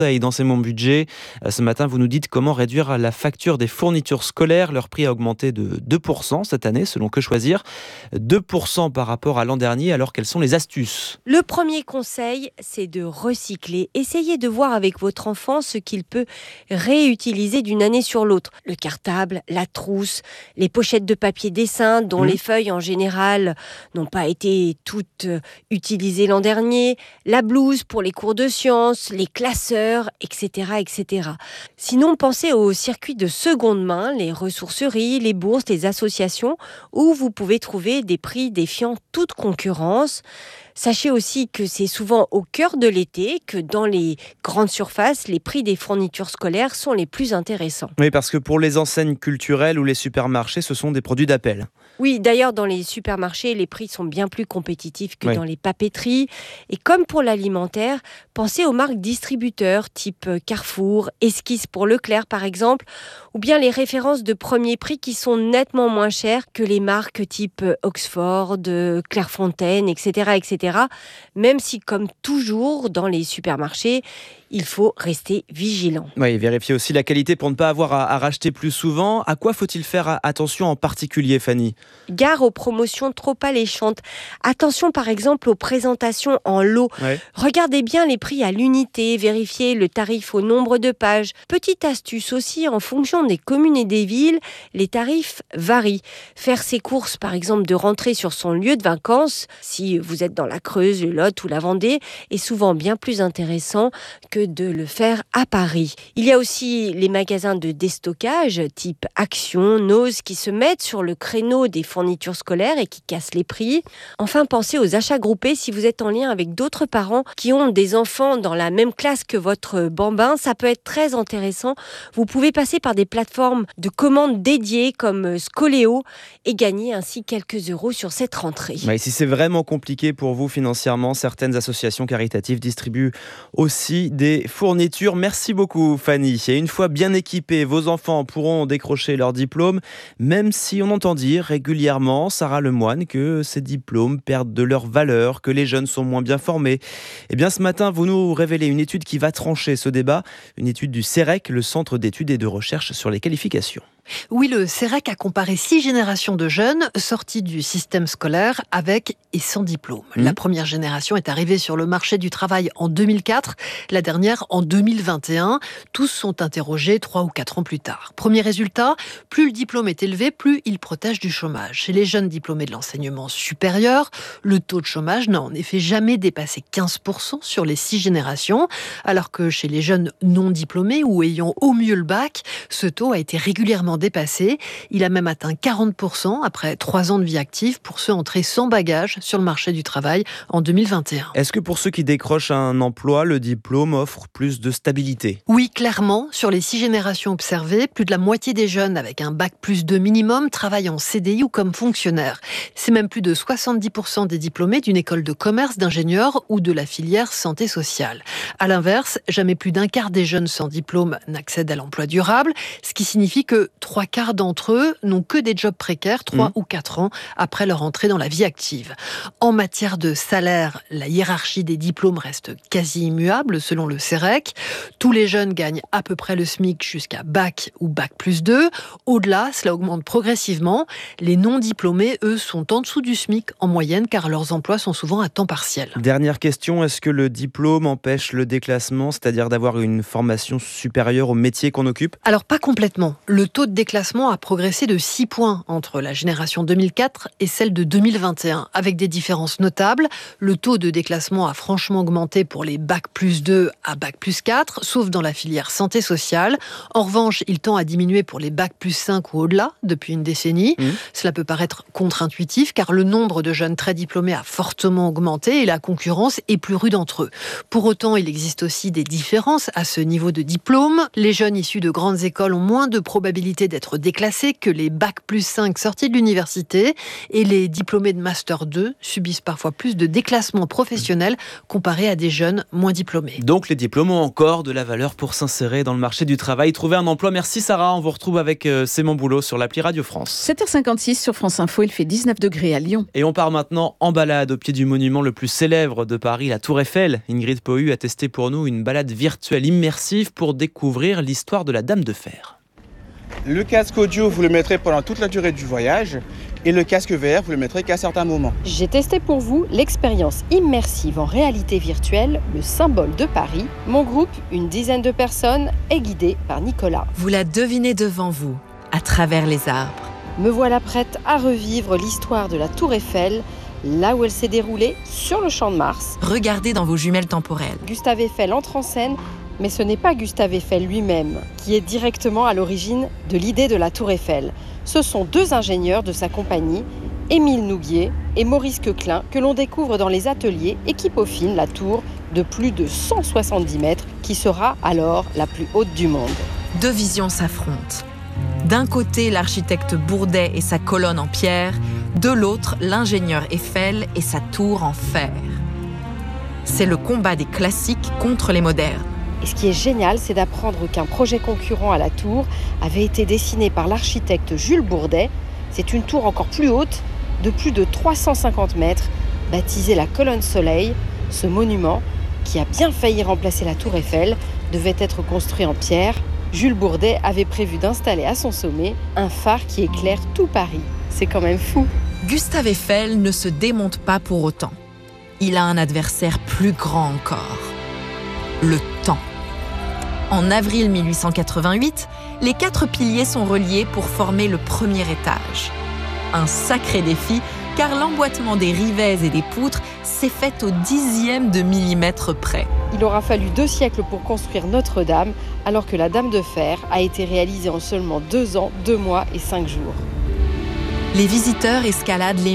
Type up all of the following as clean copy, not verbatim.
Dans C'est mon budget, ce matin, vous nous dites comment réduire la facture des fournitures scolaires. Leur prix a augmenté de 2% cette année, selon Que Choisir. 2% par rapport à l'an dernier. Alors, quelles sont les astuces ? Le premier conseil, c'est de recycler. Essayez de voir avec votre enfant ce qu'il peut réutiliser d'une année sur l'autre. Le cartable, la trousse, les pochettes de papier dessin dont les feuilles en général n'ont pas été toutes utilisées l'an dernier, la blouse pour les cours de sciences, les classeurs, etc., etc. Sinon, pensez aux circuits de seconde main, les ressourceries, les bourses, les associations, où vous pouvez trouver des prix défiant toute concurrence. Sachez aussi que c'est souvent au cœur de l'été que dans les grandes surfaces, les prix des fournitures scolaires sont les plus intéressants. Oui, parce que pour les enseignes culturelles ou les supermarchés, ce sont des produits d'appel. Oui, d'ailleurs, dans les supermarchés, les prix sont bien plus compétitifs que dans les papeteries. Et comme pour l'alimentaire, pensez aux marques distributeurs type Carrefour, Esquisse pour Leclerc par exemple, ou bien les références de premier prix qui sont nettement moins chères que les marques type Oxford, Clairefontaine, etc., etc. Même si, comme toujours dans les supermarchés, il faut rester vigilant. Oui, vérifiez aussi la qualité pour ne pas avoir à racheter plus souvent. À quoi faut-il faire attention en particulier, Fanny ? Gare aux promotions trop alléchantes. Attention par exemple aux présentations en lot. Regardez bien les prix à l'unité, vérifiez le tarif au nombre de pages. Petite astuce aussi, en fonction des communes et des villes, les tarifs varient. Faire ses courses par exemple de rentrée sur son lieu de vacances, si vous êtes dans la Creuse, le Lot ou la Vendée, est souvent bien plus intéressant que de le faire à Paris. Il y a aussi les magasins de déstockage type Action, Nose qui se mettent sur le créneau des fournitures scolaires et qui cassent les prix. Enfin, pensez aux achats groupés si vous êtes en lien avec d'autres parents qui ont des enfants dans la même classe que votre bambin. Ça peut être très intéressant. Vous pouvez passer par des plateformes de commandes dédiées comme Scoléo et gagner ainsi quelques euros sur cette rentrée. Et si c'est vraiment compliqué pour vous financièrement, certaines associations caritatives distribuent aussi des fournitures. Merci beaucoup, Fanny. Et une fois bien équipés, vos enfants pourront décrocher leur diplôme, même si on entend dire régulièrement, Sarah Lemoine, que ces diplômes perdent de leur valeur, que les jeunes sont moins bien formés. Eh bien, ce matin, vous nous révélez une étude qui va trancher ce débat, une étude du CEREQ, le Centre d'études et de recherche sur les qualifications. Oui, le CEREQ a comparé 6 générations de jeunes sortis du système scolaire avec et sans diplôme. La première génération est arrivée sur le marché du travail en 2004, la dernière en 2021. Tous sont interrogés 3 ou 4 ans plus tard. Premier résultat, plus le diplôme est élevé, plus il protège du chômage. Chez les jeunes diplômés de l'enseignement supérieur, le taux de chômage n'a en effet jamais dépassé 15% sur les 6 générations, alors que chez les jeunes non diplômés ou ayant au mieux le bac, ce taux a été régulièrement dépassé. Il a même atteint 40% après 3 ans de vie active pour ceux entrés sans bagage sur le marché du travail en 2021. Est-ce que pour ceux qui décrochent un emploi, le diplôme offre plus de stabilité ? Oui, clairement. Sur les 6 générations observées, plus de la moitié des jeunes avec un bac plus 2 minimum travaillent en CDI ou comme fonctionnaire. C'est même plus de 70% des diplômés d'une école de commerce, d'ingénieur ou de la filière santé sociale. À l'inverse, jamais plus d'un quart des jeunes sans diplôme n'accèdent à l'emploi durable, ce qui signifie que 3/4 d'entre eux n'ont que des jobs précaires 3 ou 4 ans après leur entrée dans la vie active. En matière de salaire, la hiérarchie des diplômes reste quasi immuable selon le CEREQ. Tous les jeunes gagnent à peu près le SMIC jusqu'à bac ou bac plus 2. Au-delà, cela augmente progressivement. Les non-diplômés, eux, sont en dessous du SMIC en moyenne car leurs emplois sont souvent à temps partiel. Dernière question, est-ce que le diplôme empêche le déclassement, c'est-à-dire d'avoir une formation supérieure au métier qu'on occupe ? Alors pas complètement. Le taux de déclassement a progressé de 6 points entre la génération 2004 et celle de 2021, avec des différences notables. Le taux de déclassement a franchement augmenté pour les bac plus 2 à bac plus 4, sauf dans la filière santé sociale. En revanche, il tend à diminuer pour les bac plus 5 ou au-delà depuis une décennie. Cela peut paraître contre-intuitif car le nombre de jeunes très diplômés a fortement augmenté et la concurrence est plus rude entre eux. Pour autant, il existe aussi des différences à ce niveau de diplôme. Les jeunes issus de grandes écoles ont moins de probabilité éviter d'être déclassés que les Bac+5 sortis de l'université. Et les diplômés de Master 2 subissent parfois plus de déclassement professionnel comparé à des jeunes moins diplômés. Donc les diplômes ont encore de la valeur pour s'insérer dans le marché du travail, trouver un emploi. Merci Sarah, on vous retrouve avec C'est mon boulot sur l'appli Radio France. 7h56 sur France Info, il fait 19 degrés à Lyon. Et on part maintenant en balade au pied du monument le plus célèbre de Paris, la Tour Eiffel. Ingrid Pohu a testé pour nous une balade virtuelle immersive pour découvrir l'histoire de la Dame de Fer. Le casque audio, vous le mettrez pendant toute la durée du voyage et le casque VR, vous le mettrez qu'à certains moments. J'ai testé pour vous l'expérience immersive en réalité virtuelle, le symbole de Paris. Mon groupe, une dizaine de personnes, est guidé par Nicolas. Vous la devinez devant vous, à travers les arbres. Me voilà prête à revivre l'histoire de la Tour Eiffel, là où elle s'est déroulée, sur le Champ de Mars. Regardez dans vos jumelles temporelles. Gustave Eiffel entre en scène, mais ce n'est pas Gustave Eiffel lui-même qui est directement à l'origine de l'idée de la Tour Eiffel. Ce sont deux ingénieurs de sa compagnie, Émile Nouguier et Maurice Coquelin, que l'on découvre dans les ateliers et qui peaufinent la tour de plus de 170 mètres, qui sera alors la plus haute du monde. Deux visions s'affrontent. D'un côté, l'architecte Bourdet et sa colonne en pierre, de l'autre, l'ingénieur Eiffel et sa tour en fer. C'est le combat des classiques contre les modernes. Et ce qui est génial, c'est d'apprendre qu'un projet concurrent à la tour avait été dessiné par l'architecte Jules Bourdet. C'est une tour encore plus haute, de plus de 350 mètres, baptisée la Colonne Soleil. Ce monument, qui a bien failli remplacer la Tour Eiffel, devait être construit en pierre. Jules Bourdet avait prévu d'installer à son sommet un phare qui éclaire tout Paris. C'est quand même fou. Gustave Eiffel ne se démonte pas pour autant. Il a un adversaire plus grand encore. Le temps. En avril 1888, les 4 piliers sont reliés pour former le premier étage. Un sacré défi, car l'emboîtement des rivets et des poutres s'est fait au 10e de millimètre près. Il aura fallu 2 siècles pour construire Notre-Dame, alors que la Dame de Fer a été réalisée en seulement 2 ans, 2 mois et 5 jours. Les visiteurs escaladent les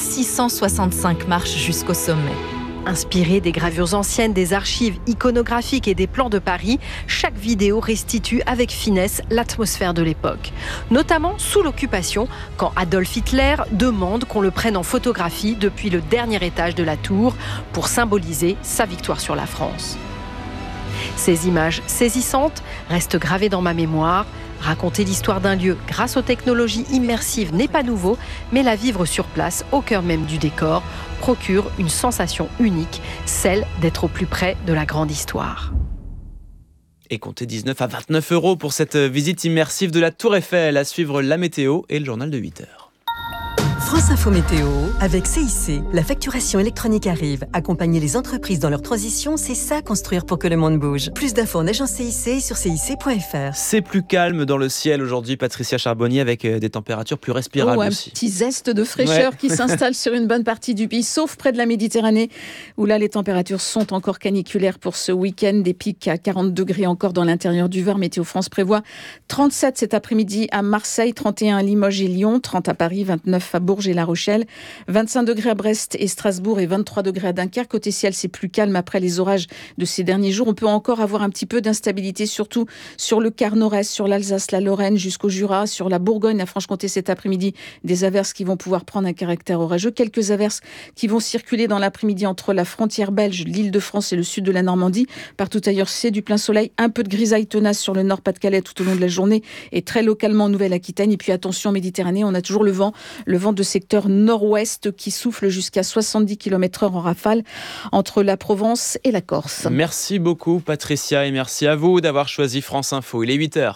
1665 marches jusqu'au sommet. Inspiré des gravures anciennes, des archives iconographiques et des plans de Paris, chaque vidéo restitue avec finesse l'atmosphère de l'époque. Notamment sous l'occupation, quand Adolf Hitler demande qu'on le prenne en photographie depuis le dernier étage de la tour pour symboliser sa victoire sur la France. Ces images saisissantes restent gravées dans ma mémoire. Raconter l'histoire d'un lieu grâce aux technologies immersives n'est pas nouveau, mais la vivre sur place, au cœur même du décor, procure une sensation unique, celle d'être au plus près de la grande histoire. Et comptez 19 à 29 € pour cette visite immersive de la Tour Eiffel. À suivre la météo et le journal de 8h. France Info Météo, avec CIC, la facturation électronique arrive. Accompagner les entreprises dans leur transition, c'est ça construire pour que le monde bouge. Plus d'infos en agence CIC et sur cic.fr. C'est plus calme dans le ciel aujourd'hui, Patricia Charbonnier, avec des températures plus respirables aussi. Un petit zeste de fraîcheur qui s'installe sur une bonne partie du pays, sauf près de la Méditerranée, où là les températures sont encore caniculaires pour ce week-end. Des pics à 40 degrés encore dans l'intérieur du Var. Météo France prévoit 37 cet après-midi à Marseille, 31 à Limoges et Lyon, 30 à Paris, 29 à Bourges et La Rochelle, 25 degrés à Brest et Strasbourg et 23 degrés à Dunkerque. Côté ciel, c'est plus calme après les orages de ces derniers jours. On peut encore avoir un petit peu d'instabilité, surtout sur le quart nord-est, sur l'Alsace, la Lorraine, jusqu'au Jura, sur la Bourgogne, la Franche-Comté cet après-midi. Des averses qui vont pouvoir prendre un caractère orageux. Quelques averses qui vont circuler dans l'après-midi entre la frontière belge, l'Île-de-France et le sud de la Normandie. Partout ailleurs, c'est du plein soleil. Un peu de grisaille tenace sur le Nord-Pas-de-Calais tout au long de la journée et très localement en Nouvelle-Aquitaine. Et puis attention, Méditerranée, on a toujours le vent de secteur nord-ouest qui souffle jusqu'à 70 km/h en rafale entre la Provence et la Corse. Merci beaucoup Patricia et merci à vous d'avoir choisi France Info. Il est 8h.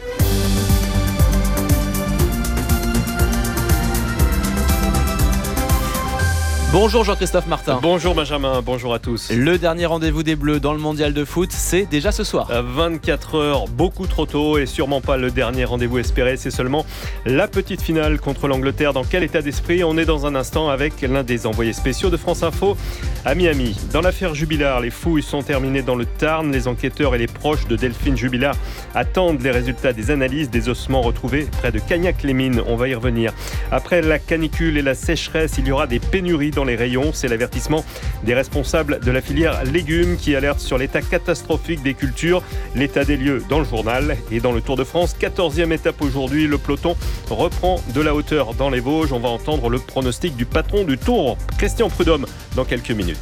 Bonjour Jean-Christophe Martin. Bonjour Benjamin, bonjour à tous. Le dernier rendez-vous des Bleus dans le mondial de foot, c'est déjà ce soir. 24 heures, beaucoup trop tôt et sûrement pas le dernier rendez-vous espéré. C'est seulement la petite finale contre l'Angleterre. Dans quel état d'esprit? On est dans un instant avec l'un des envoyés spéciaux de France Info à Miami. Dans l'affaire Jubilard, les fouilles sont terminées dans le Tarn. Les enquêteurs et les proches de Delphine Jubilard attendent les résultats des analyses des ossements retrouvés près de Cagnac-les-Mines. On va y revenir. Après la canicule et la sécheresse, il y aura des pénuries dans les rayons. C'est l'avertissement des responsables de la filière légumes qui alertent sur l'état catastrophique des cultures. L'état des lieux dans le journal. Et dans le Tour de France, 14e étape aujourd'hui, le peloton reprend de la hauteur dans les Vosges. On va entendre le pronostic du patron du Tour, Christian Prudhomme, dans quelques minutes.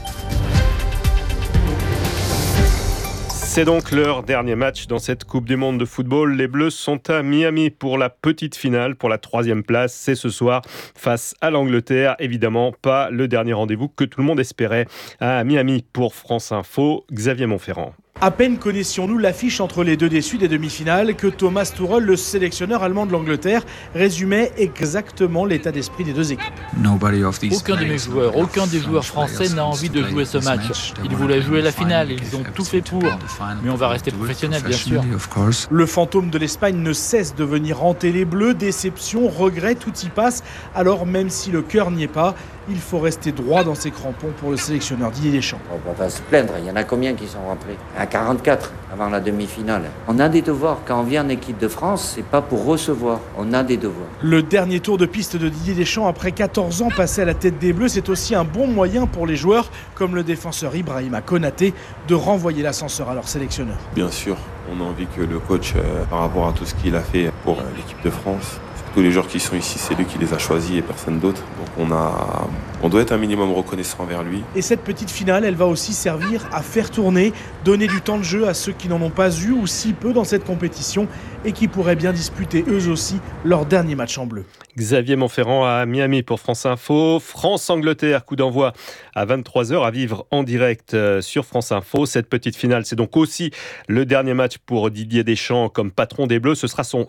C'est donc leur dernier match dans cette Coupe du Monde de football. Les Bleus sont à Miami pour la petite finale, pour la 3e place. C'est ce soir face à l'Angleterre. Évidemment, pas le dernier rendez-vous que tout le monde espérait à Miami. Pour France Info, Xavier Montferrand. À peine connaissions-nous l'affiche entre les deux déçus des demi-finales que Thomas Tuchel, le sélectionneur allemand de l'Angleterre, résumait exactement l'état d'esprit des deux équipes. Aucun de mes joueurs, aucun des joueurs français n'a envie de jouer ce match. Ils voulaient jouer la finale et ils ont tout fait pour. Mais on va rester professionnels, bien sûr. Le fantôme de l'Espagne ne cesse de venir hanter les Bleus. Déception, regret, tout y passe. Alors même si le cœur n'y est pas, il faut rester droit dans ses crampons pour le sélectionneur Didier Deschamps. On va pas se plaindre, il y en a combien qui sont rentrés ? À 44 avant la demi-finale. On a des devoirs. Quand on vient en équipe de France, c'est pas pour recevoir. On a des devoirs. Le dernier tour de piste de Didier Deschamps après 14 ans passé à la tête des Bleus, c'est aussi un bon moyen pour les joueurs, comme le défenseur Ibrahima Konaté, de renvoyer l'ascenseur à leur sélectionneur. Bien sûr, on a envie que le coach, par rapport à tout ce qu'il a fait pour l'équipe de France, tous les joueurs qui sont ici, c'est lui qui les a choisis et personne d'autre. Donc on doit être un minimum reconnaissant envers lui. Et cette petite finale, elle va aussi servir à faire tourner, donner du temps de jeu à ceux qui n'en ont pas eu ou si peu dans cette compétition et qui pourraient bien disputer eux aussi leur dernier match en bleu. Xavier Montferrand à Miami pour France Info. France-Angleterre, coup d'envoi à 23h à vivre en direct sur France Info. Cette petite finale, c'est donc aussi le dernier match pour Didier Deschamps comme patron des Bleus. Ce sera son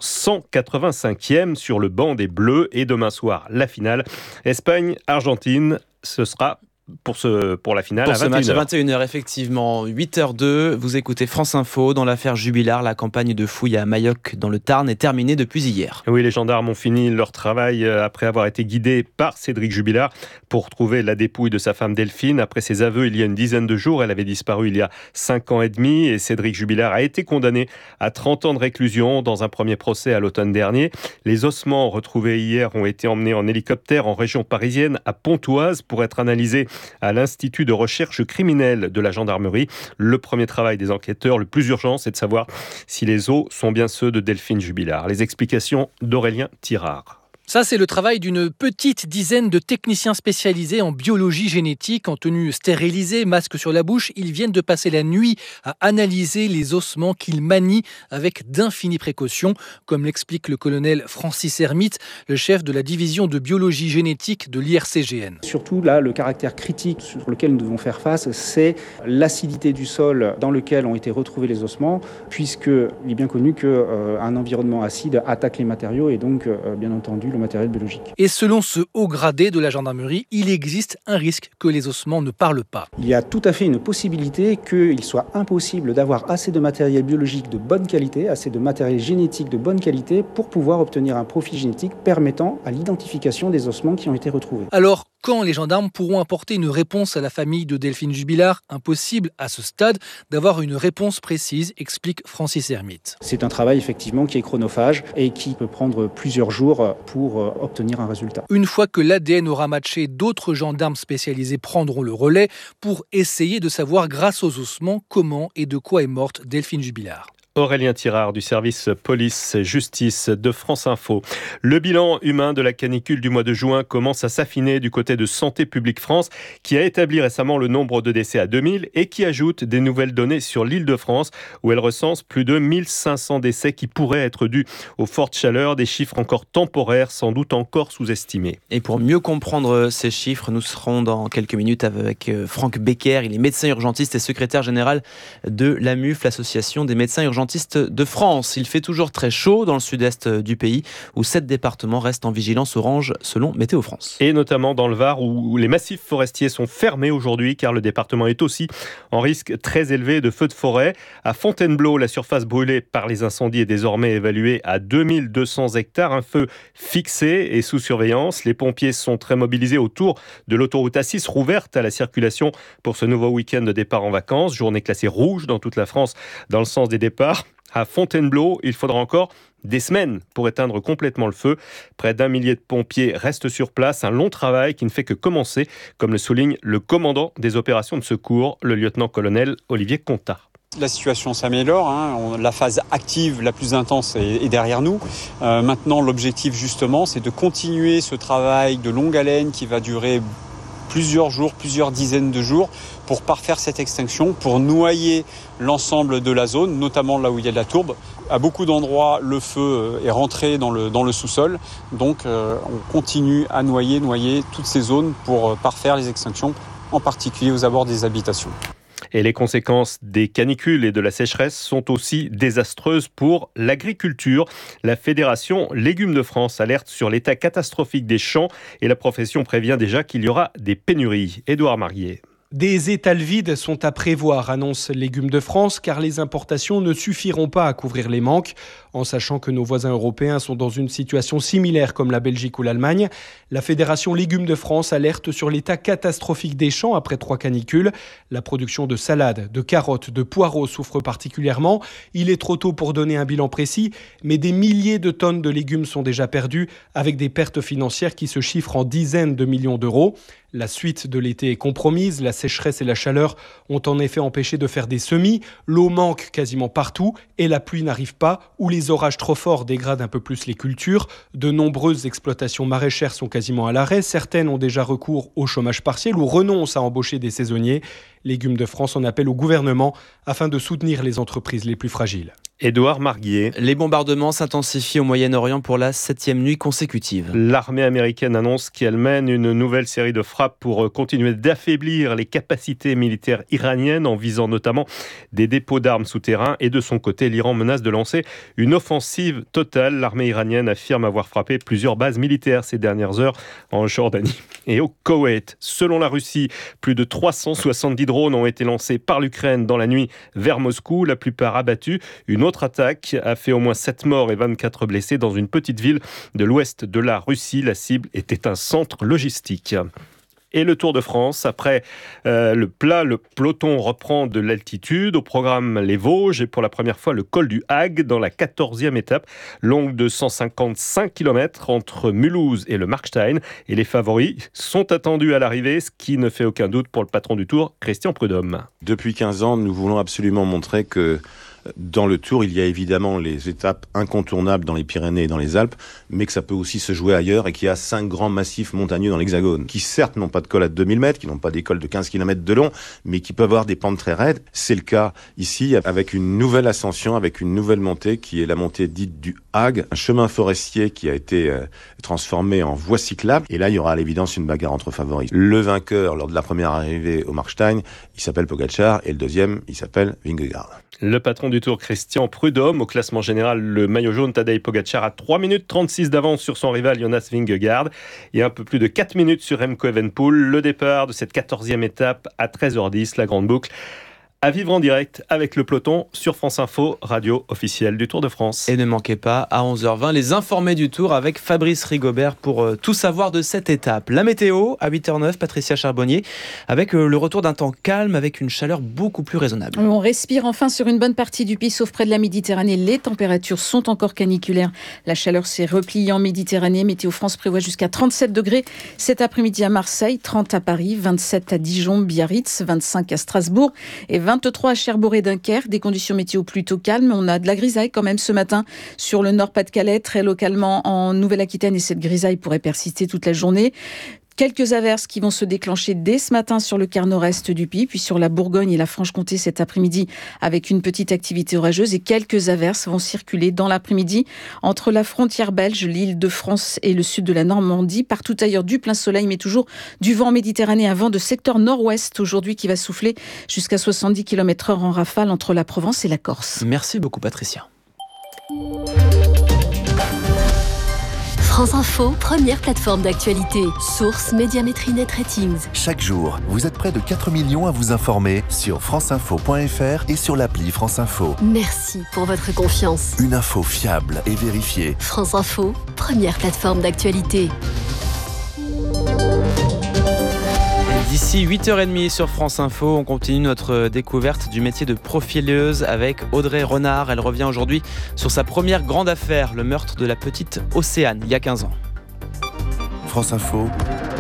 185e sur le banc des Bleus. Et demain soir, la finale. Espagne-Argentine, ce sera pour la finale pour à 21h. Ce match à 21h, effectivement, 8h02. Vous écoutez France Info. Dans l'affaire Jubilard, la campagne de fouille à Mayoc dans le Tarn est terminée depuis hier. Oui, les gendarmes ont fini leur travail après avoir été guidés par Cédric Jubilard pour trouver la dépouille de sa femme Delphine. Après ses aveux, il y a une dizaine de jours, elle avait disparu il y a 5 ans et demi et Cédric Jubilard a été condamné à 30 ans de réclusion dans un premier procès à l'automne dernier. Les ossements retrouvés hier ont été emmenés en hélicoptère en région parisienne à Pontoise pour être analysés à l'Institut de recherche criminelle de la gendarmerie. Le premier travail des enquêteurs, le plus urgent, c'est de savoir si les os sont bien ceux de Delphine Jubilard. Les explications d'Aurélien Tirard. Ça, c'est le travail d'une petite dizaine de techniciens spécialisés en biologie génétique, en tenue stérilisée, masque sur la bouche. Ils viennent de passer la nuit à analyser les ossements qu'ils manient avec d'infinies précautions, comme l'explique le colonel Francis Hermite, le chef de la division de biologie génétique de l'IRCGN. Surtout, là, le caractère critique sur lequel nous devons faire face, c'est l'acidité du sol dans lequel ont été retrouvés les ossements, puisqu'il est bien connu qu'un environnement acide attaque les matériaux et donc, bien entendu, le matériel biologique. Et selon ce haut gradé de la gendarmerie, il existe un risque que les ossements ne parlent pas. Il y a tout à fait une possibilité qu'il soit impossible d'avoir assez de matériel biologique de bonne qualité, assez de matériel génétique de bonne qualité pour pouvoir obtenir un profil génétique permettant à l'identification des ossements qui ont été retrouvés. Alors, quand les gendarmes pourront apporter une réponse à la famille de Delphine Jubilard? Impossible à ce stade d'avoir une réponse précise, explique Francis Hermite. C'est un travail effectivement qui est chronophage et qui peut prendre plusieurs jours pour obtenir un résultat. Une fois que l'ADN aura matché, d'autres gendarmes spécialisés prendront le relais pour essayer de savoir grâce aux ossements comment et de quoi est morte Delphine Jubilard. Aurélien Tirard du service police-justice de France Info. Le bilan humain de la canicule du mois de juin commence à s'affiner du côté de Santé publique France, qui a établi récemment le nombre de décès à 2000 et qui ajoute des nouvelles données sur l'Île-de-France, où elle recense plus de 1500 décès qui pourraient être dus aux fortes chaleurs, des chiffres encore temporaires, sans doute encore sous-estimés. Et pour mieux comprendre ces chiffres, nous serons dans quelques minutes avec Franck Becker. Il est médecin urgentiste et secrétaire général de l'AMUF, l'association des médecins urgentistes de France. Il fait toujours très chaud dans le sud-est du pays, où 7 départements restent en vigilance orange selon Météo France. Et notamment dans le Var, où les massifs forestiers sont fermés aujourd'hui, car le département est aussi en risque très élevé de feux de forêt. À Fontainebleau, la surface brûlée par les incendies est désormais évaluée à 2200 hectares. Un feu fixé et sous surveillance. Les pompiers sont très mobilisés autour de l'autoroute A6, rouverte à la circulation pour ce nouveau week-end de départ en vacances. Journée classée rouge dans toute la France dans le sens des départs. part, à Fontainebleau, il faudra encore des semaines pour éteindre complètement le feu. Près d'1 millier de pompiers restent sur place. Un long travail qui ne fait que commencer, comme le souligne le commandant des opérations de secours, le lieutenant-colonel Olivier Contat. La situation s'améliore, la phase active la plus intense est derrière nous. Maintenant, l'objectif justement, c'est de continuer ce travail de longue haleine qui va durer plusieurs jours, plusieurs dizaines de jours pour parfaire cette extinction, pour noyer l'ensemble de la zone, notamment là où il y a de la tourbe. À beaucoup d'endroits, le feu est rentré dans le sous-sol, donc on continue à noyer toutes ces zones pour parfaire les extinctions, en particulier aux abords des habitations. Et les conséquences des canicules et de la sécheresse sont aussi désastreuses pour l'agriculture. La Fédération Légumes de France alerte sur l'état catastrophique des champs et la profession prévient déjà qu'il y aura des pénuries. Édouard Marguier. Des étals vides sont à prévoir, annonce Légumes de France, car les importations ne suffiront pas à couvrir les manques. En sachant que nos voisins européens sont dans une situation similaire comme la Belgique ou l'Allemagne, la Fédération Légumes de France alerte sur l'état catastrophique des champs après 3 canicules. La production de salades, de carottes, de poireaux souffre particulièrement. Il est trop tôt pour donner un bilan précis, mais des milliers de tonnes de légumes sont déjà perdues, avec des pertes financières qui se chiffrent en dizaines de millions d'euros. La suite de l'été est compromise, la sécheresse et la chaleur ont en effet empêché de faire des semis, l'eau manque quasiment partout et la pluie n'arrive pas, ou les orages trop forts dégradent un peu plus les cultures. De nombreuses exploitations maraîchères sont quasiment à l'arrêt, certaines ont déjà recours au chômage partiel ou renoncent à embaucher des saisonniers. Légumes de France en appelle au gouvernement afin de soutenir les entreprises les plus fragiles. Édouard Marguier. Les bombardements s'intensifient au Moyen-Orient pour la 7e nuit consécutive. L'armée américaine annonce qu'elle mène une nouvelle série de frappes pour continuer d'affaiblir les capacités militaires iraniennes en visant notamment des dépôts d'armes souterrains. Et de son côté, l'Iran menace de lancer une offensive totale. L'armée iranienne affirme avoir frappé plusieurs bases militaires ces dernières heures en Jordanie et au Koweït. Selon la Russie, plus de 370 drones ont été lancés par l'Ukraine dans la nuit vers Moscou, la plupart abattus. Une autre attaque a fait au moins 7 morts et 24 blessés dans une petite ville de l'ouest de la Russie. La cible était un centre logistique. Et le Tour de France, après le peloton reprend de l'altitude. Au programme les Vosges et pour la première fois le col du Hague dans la 14e étape, longue de 155 km entre Mulhouse et le Markstein. Et les favoris sont attendus à l'arrivée, ce qui ne fait aucun doute pour le patron du Tour, Christian Prudhomme. Depuis 15 ans, nous voulons absolument montrer que dans le Tour, il y a évidemment les étapes incontournables dans les Pyrénées et dans les Alpes, mais que ça peut aussi se jouer ailleurs et qu'il y a 5 grands massifs montagneux dans l'Hexagone, qui certes n'ont pas de col à 2000 mètres, qui n'ont pas des cols de 15 km de long, mais qui peuvent avoir des pentes très raides. C'est le cas ici, avec une nouvelle ascension, avec une nouvelle montée, qui est la montée dite du Hague, un chemin forestier qui a été transformé en voie cyclable. Et là, il y aura à l'évidence une bagarre entre favoris. Le vainqueur, lors de la première arrivée au Markstein, il s'appelle Pogačar, et le deuxième, il s'appelle Vingegaard. Le patron du Tour, Christian Prudhomme. Au classement général, le maillot jaune Tadej Pogačar a 3 minutes 36 d'avance sur son rival Jonas Vingegaard et un peu plus de 4 minutes sur Remco Evenepoel. Le départ de cette 14e étape à 13h10, la grande boucle. À vivre en direct avec le peloton sur France Info, radio officielle du Tour de France. Et ne manquez pas, à 11h20, les informés du Tour avec Fabrice Rigobert pour tout savoir de cette étape. La météo, à 8h09, Patricia Charbonnier, avec le retour d'un temps calme, avec une chaleur beaucoup plus raisonnable. On respire enfin sur une bonne partie du pays, sauf près de la Méditerranée. Les températures sont encore caniculaires. La chaleur s'est repliée en Méditerranée. Météo France prévoit jusqu'à 37 degrés cet après-midi à Marseille, 30 à Paris, 27 à Dijon, Biarritz, 25 à Strasbourg et 23 à Cherbourg et Dunkerque, des conditions météo plutôt calmes. On a de la grisaille quand même ce matin sur le Nord-Pas-de-Calais, très localement en Nouvelle-Aquitaine, et cette grisaille pourrait persister toute la journée. Quelques averses qui vont se déclencher dès ce matin sur le quart nord-est du pays, puis sur la Bourgogne et la Franche-Comté cet après-midi avec une petite activité orageuse, et quelques averses vont circuler dans l'après-midi entre la frontière belge, l'Île-de-France et le sud de la Normandie. Partout ailleurs du plein soleil, mais toujours du vent méditerranéen, un vent de secteur nord-ouest aujourd'hui qui va souffler jusqu'à 70 km/h en rafale entre la Provence et la Corse. Merci beaucoup Patricia. France Info, première plateforme d'actualité. Source Médiamétrie Net Ratings. Chaque jour, vous êtes près de 4 millions à vous informer sur franceinfo.fr et sur l'appli France Info. Merci pour votre confiance. Une info fiable et vérifiée. France Info, première plateforme d'actualité. D'ici 8h30 sur France Info, on continue notre découverte du métier de profileuse avec Audrey Renard. Elle revient aujourd'hui sur sa première grande affaire, le meurtre de la petite Océane, il y a 15 ans. France Info,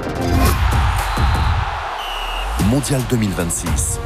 Mondial 2026.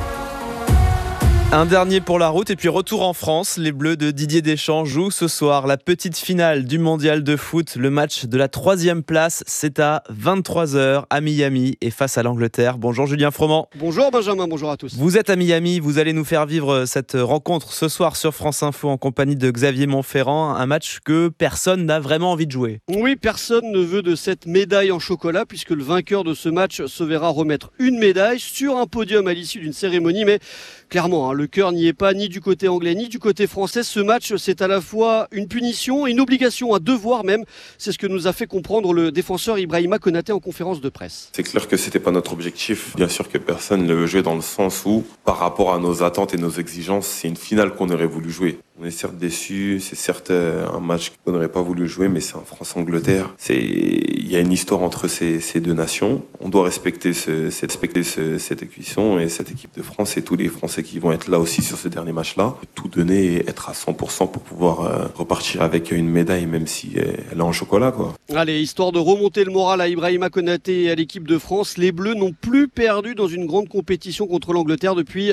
Un dernier pour la route et puis retour en France. Les Bleus de Didier Deschamps jouent ce soir la petite finale du mondial de foot. Le match de la 3e place, c'est à 23h à Miami et face à l'Angleterre. Bonjour Julien Froment. Bonjour Benjamin, bonjour à tous. Vous êtes à Miami, vous allez nous faire vivre cette rencontre ce soir sur France Info en compagnie de Xavier Montferrand. Un match que personne n'a vraiment envie de jouer. Oui, personne ne veut de cette médaille en chocolat puisque le vainqueur de ce match se verra remettre une médaille sur un podium à l'issue d'une cérémonie. Mais clairement, le cœur n'y est pas ni du côté anglais ni du côté français. Ce match, c'est à la fois une punition et une obligation, un devoir même. C'est ce que nous a fait comprendre le défenseur Ibrahima Konaté en conférence de presse. C'est clair que c'était pas notre objectif. Bien sûr que personne ne veut jouer dans le sens où, par rapport à nos attentes et nos exigences, c'est une finale qu'on aurait voulu jouer. On est certes déçus, c'est certes un match qu'on n'aurait pas voulu jouer, mais c'est en France-Angleterre. Il y a une histoire entre ces deux nations. On doit respecter cette équation et cette équipe de France et tous les Français qui vont être là aussi sur ce dernier match-là. Tout donner et être à 100% pour pouvoir repartir avec une médaille, même si elle est en chocolat, quoi. Allez, histoire de remonter le moral à Ibrahima Konaté et à l'équipe de France, les Bleus n'ont plus perdu dans une grande compétition contre l'Angleterre depuis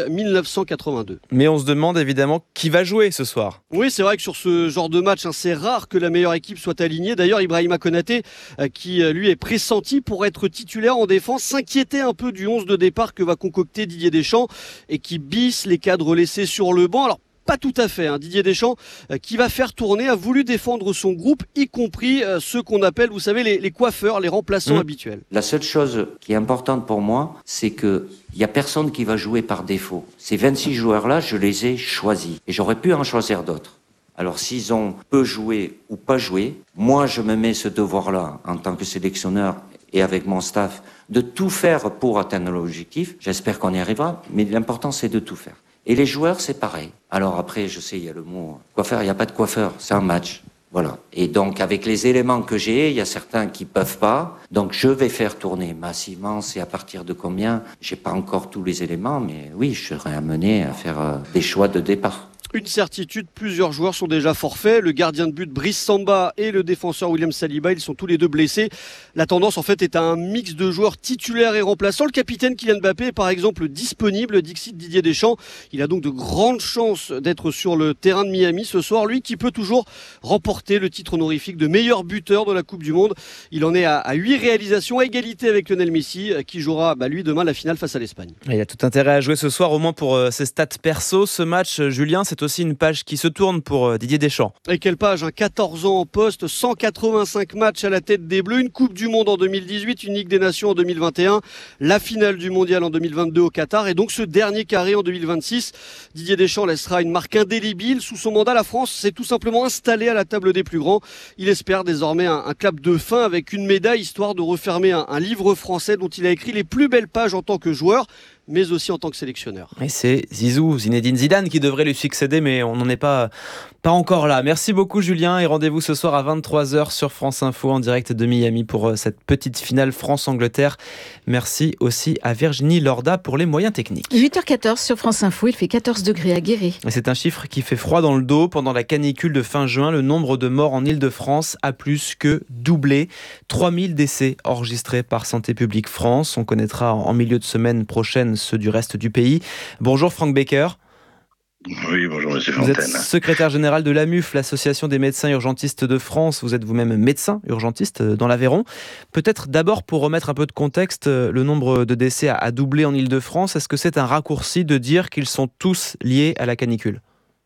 1982. Mais on se demande évidemment qui va jouer ce soir. Oui, c'est vrai que sur ce genre de match, c'est rare que la meilleure équipe soit alignée. D'ailleurs, Ibrahima Konaté, qui lui est pressenti pour être titulaire en défense, s'inquiétait un peu du 11 de départ que va concocter Didier Deschamps et qui bisse les cadres laissés sur le banc. Alors, pas tout à fait. Didier Deschamps, qui va faire tourner, a voulu défendre son groupe, y compris ceux qu'on appelle, vous savez, les coiffeurs, les remplaçants habituels. La seule chose qui est importante pour moi, c'est que il n'y a personne qui va jouer par défaut. Ces 26 joueurs-là, je les ai choisis. Et j'aurais pu en choisir d'autres. Alors s'ils ont peu joué ou pas joué, moi je me mets ce devoir-là en tant que sélectionneur et avec mon staff de tout faire pour atteindre l'objectif. J'espère qu'on y arrivera, mais l'important c'est de tout faire. Et les joueurs, c'est pareil. Alors après, je sais, il y a le mot coiffeur, il n'y a pas de coiffeur, c'est un match. Voilà. Et donc, avec les éléments que j'ai, il y a certains qui peuvent pas. Donc, je vais faire tourner massivement. C'est à partir de combien? J'ai pas encore tous les éléments, mais oui, je serai amené à faire des choix de départ. Une certitude, plusieurs joueurs sont déjà forfaits. Le gardien de but Brice Samba et le défenseur William Saliba, ils sont tous les deux blessés. La tendance en fait est à un mix de joueurs titulaires et remplaçants. Le capitaine Kylian Mbappé est par exemple disponible, dixit Didier Deschamps. Il a donc de grandes chances d'être sur le terrain de Miami ce soir. Lui qui peut toujours remporter le titre honorifique de meilleur buteur de la Coupe du Monde. Il en est à 8 réalisations, à égalité avec Lionel Messi qui jouera lui demain la finale face à l'Espagne. Il a tout intérêt à jouer ce soir, au moins pour ses stats perso. Ce match, Julien, c'est aussi une page qui se tourne pour Didier Deschamps. Et quelle page, 14 ans en poste, 185 matchs à la tête des Bleus, une Coupe du Monde en 2018, une Ligue des Nations en 2021, la finale du Mondial en 2022 au Qatar et donc ce dernier carré en 2026. Didier Deschamps laissera une marque indélébile. Sous son mandat, la France s'est tout simplement installée à la table des plus grands. Il espère désormais un clap de fin avec une médaille, histoire de refermer un livre français dont il a écrit les plus belles pages en tant que joueur, mais aussi en tant que sélectionneur. Et c'est Zizou, Zinedine Zidane qui devrait lui succéder, mais on n'en est pas encore là. Merci beaucoup Julien et rendez-vous ce soir à 23h sur France Info en direct de Miami pour cette petite finale France-Angleterre. Merci aussi à Virginie Lorda pour les moyens techniques. 8h14 sur France Info, il fait 14 degrés à Guéret. C'est un chiffre qui fait froid dans le dos. Pendant la canicule de fin juin, le nombre de morts en Île-de-France a plus que doublé. 3000 décès enregistrés par Santé publique France. On connaîtra en milieu de semaine prochaine ceux du reste du pays. Bonjour Franck Baker. Oui, bonjour Monsieur Vous Fontaine. êtes secrétaire général de l'AMUF, l'Association des médecins urgentistes de France. Vous êtes vous-même médecin urgentiste dans l'Aveyron. Peut-être d'abord pour remettre un peu de contexte, le nombre de décès a doublé en Île-de-France. Est-ce que c'est un raccourci de dire qu'ils sont tous liés à la canicule ?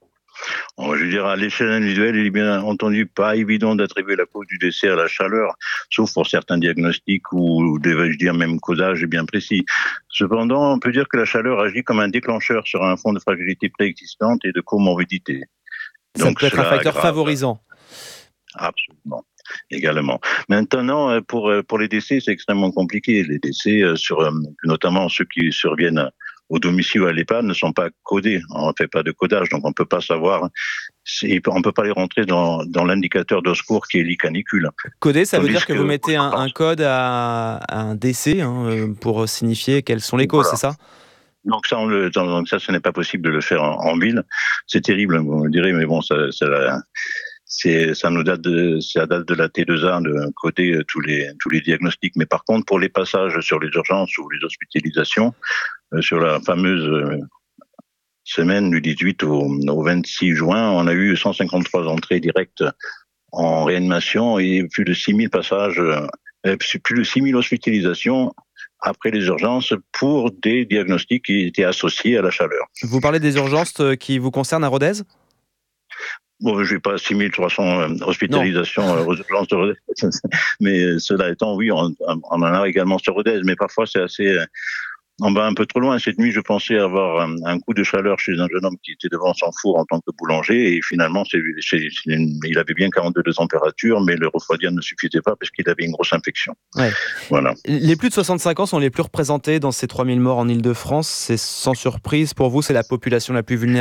Je veux dire, à l'échelle individuelle, il est bien entendu pas évident d'attribuer la cause du décès à la chaleur, sauf pour certains diagnostics ou, devais-je dire, même causage bien précis. Cependant, on peut dire que la chaleur agit comme un déclencheur sur un fond de fragilité préexistante et de comorbidité. Ça peut être un facteur favorisant. Absolument. Également. Maintenant, pour les décès, c'est extrêmement compliqué. Les décès, notamment ceux qui surviennent au domicile ou à l'EHPAD, ne sont pas codés. On ne fait pas de codage, donc on ne peut pas savoir on ne peut pas les rentrer dans l'indicateur de secours qui est l'e-canicule. Codé, ça veut dire que vous mettez un code à un décès pour signifier quelles sont les causes, c'est ça ? Donc ça, ce n'est pas possible de le faire en ville. C'est terrible, vous me direz, mais bon, ça nous date de la T2A de coder tous les diagnostics. Mais par contre, pour les passages sur les urgences ou les hospitalisations, sur la fameuse semaine du 18 au 26 juin, on a eu 153 entrées directes en réanimation et plus de 6000 passages, plus de 6000 hospitalisations après les urgences pour des diagnostics qui étaient associés à la chaleur. Vous parlez des urgences qui vous concernent à Rodez ? Bon, je n'ai pas 6300 hospitalisations aux urgences de Rodez, mais cela étant, oui, on en a également sur Rodez, mais parfois c'est assez... On va un peu trop loin. Cette nuit, je pensais avoir un coup de chaleur chez un jeune homme qui était devant son four en tant que boulanger et finalement, il avait bien 42 de température, mais le refroidir ne suffisait pas parce qu'il avait une grosse infection. Ouais. Voilà. Les plus de 65 ans sont les plus représentés dans ces 3000 morts en Ile-de-France. C'est sans surprise. Pour vous, c'est la population la plus vulnérable ?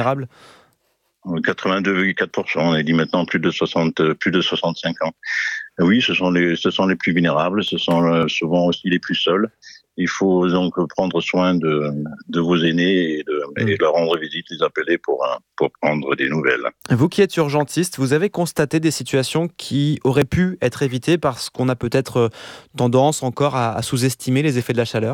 82,4%. On est dit maintenant plus de 65 ans. Oui, ce sont les plus vulnérables. Ce sont souvent aussi les plus seuls. Il faut donc prendre soin de vos aînés et leur rendre visite, les appeler pour prendre des nouvelles. Vous qui êtes urgentiste, vous avez constaté des situations qui auraient pu être évitées parce qu'on a peut-être tendance encore à sous-estimer les effets de la chaleur ?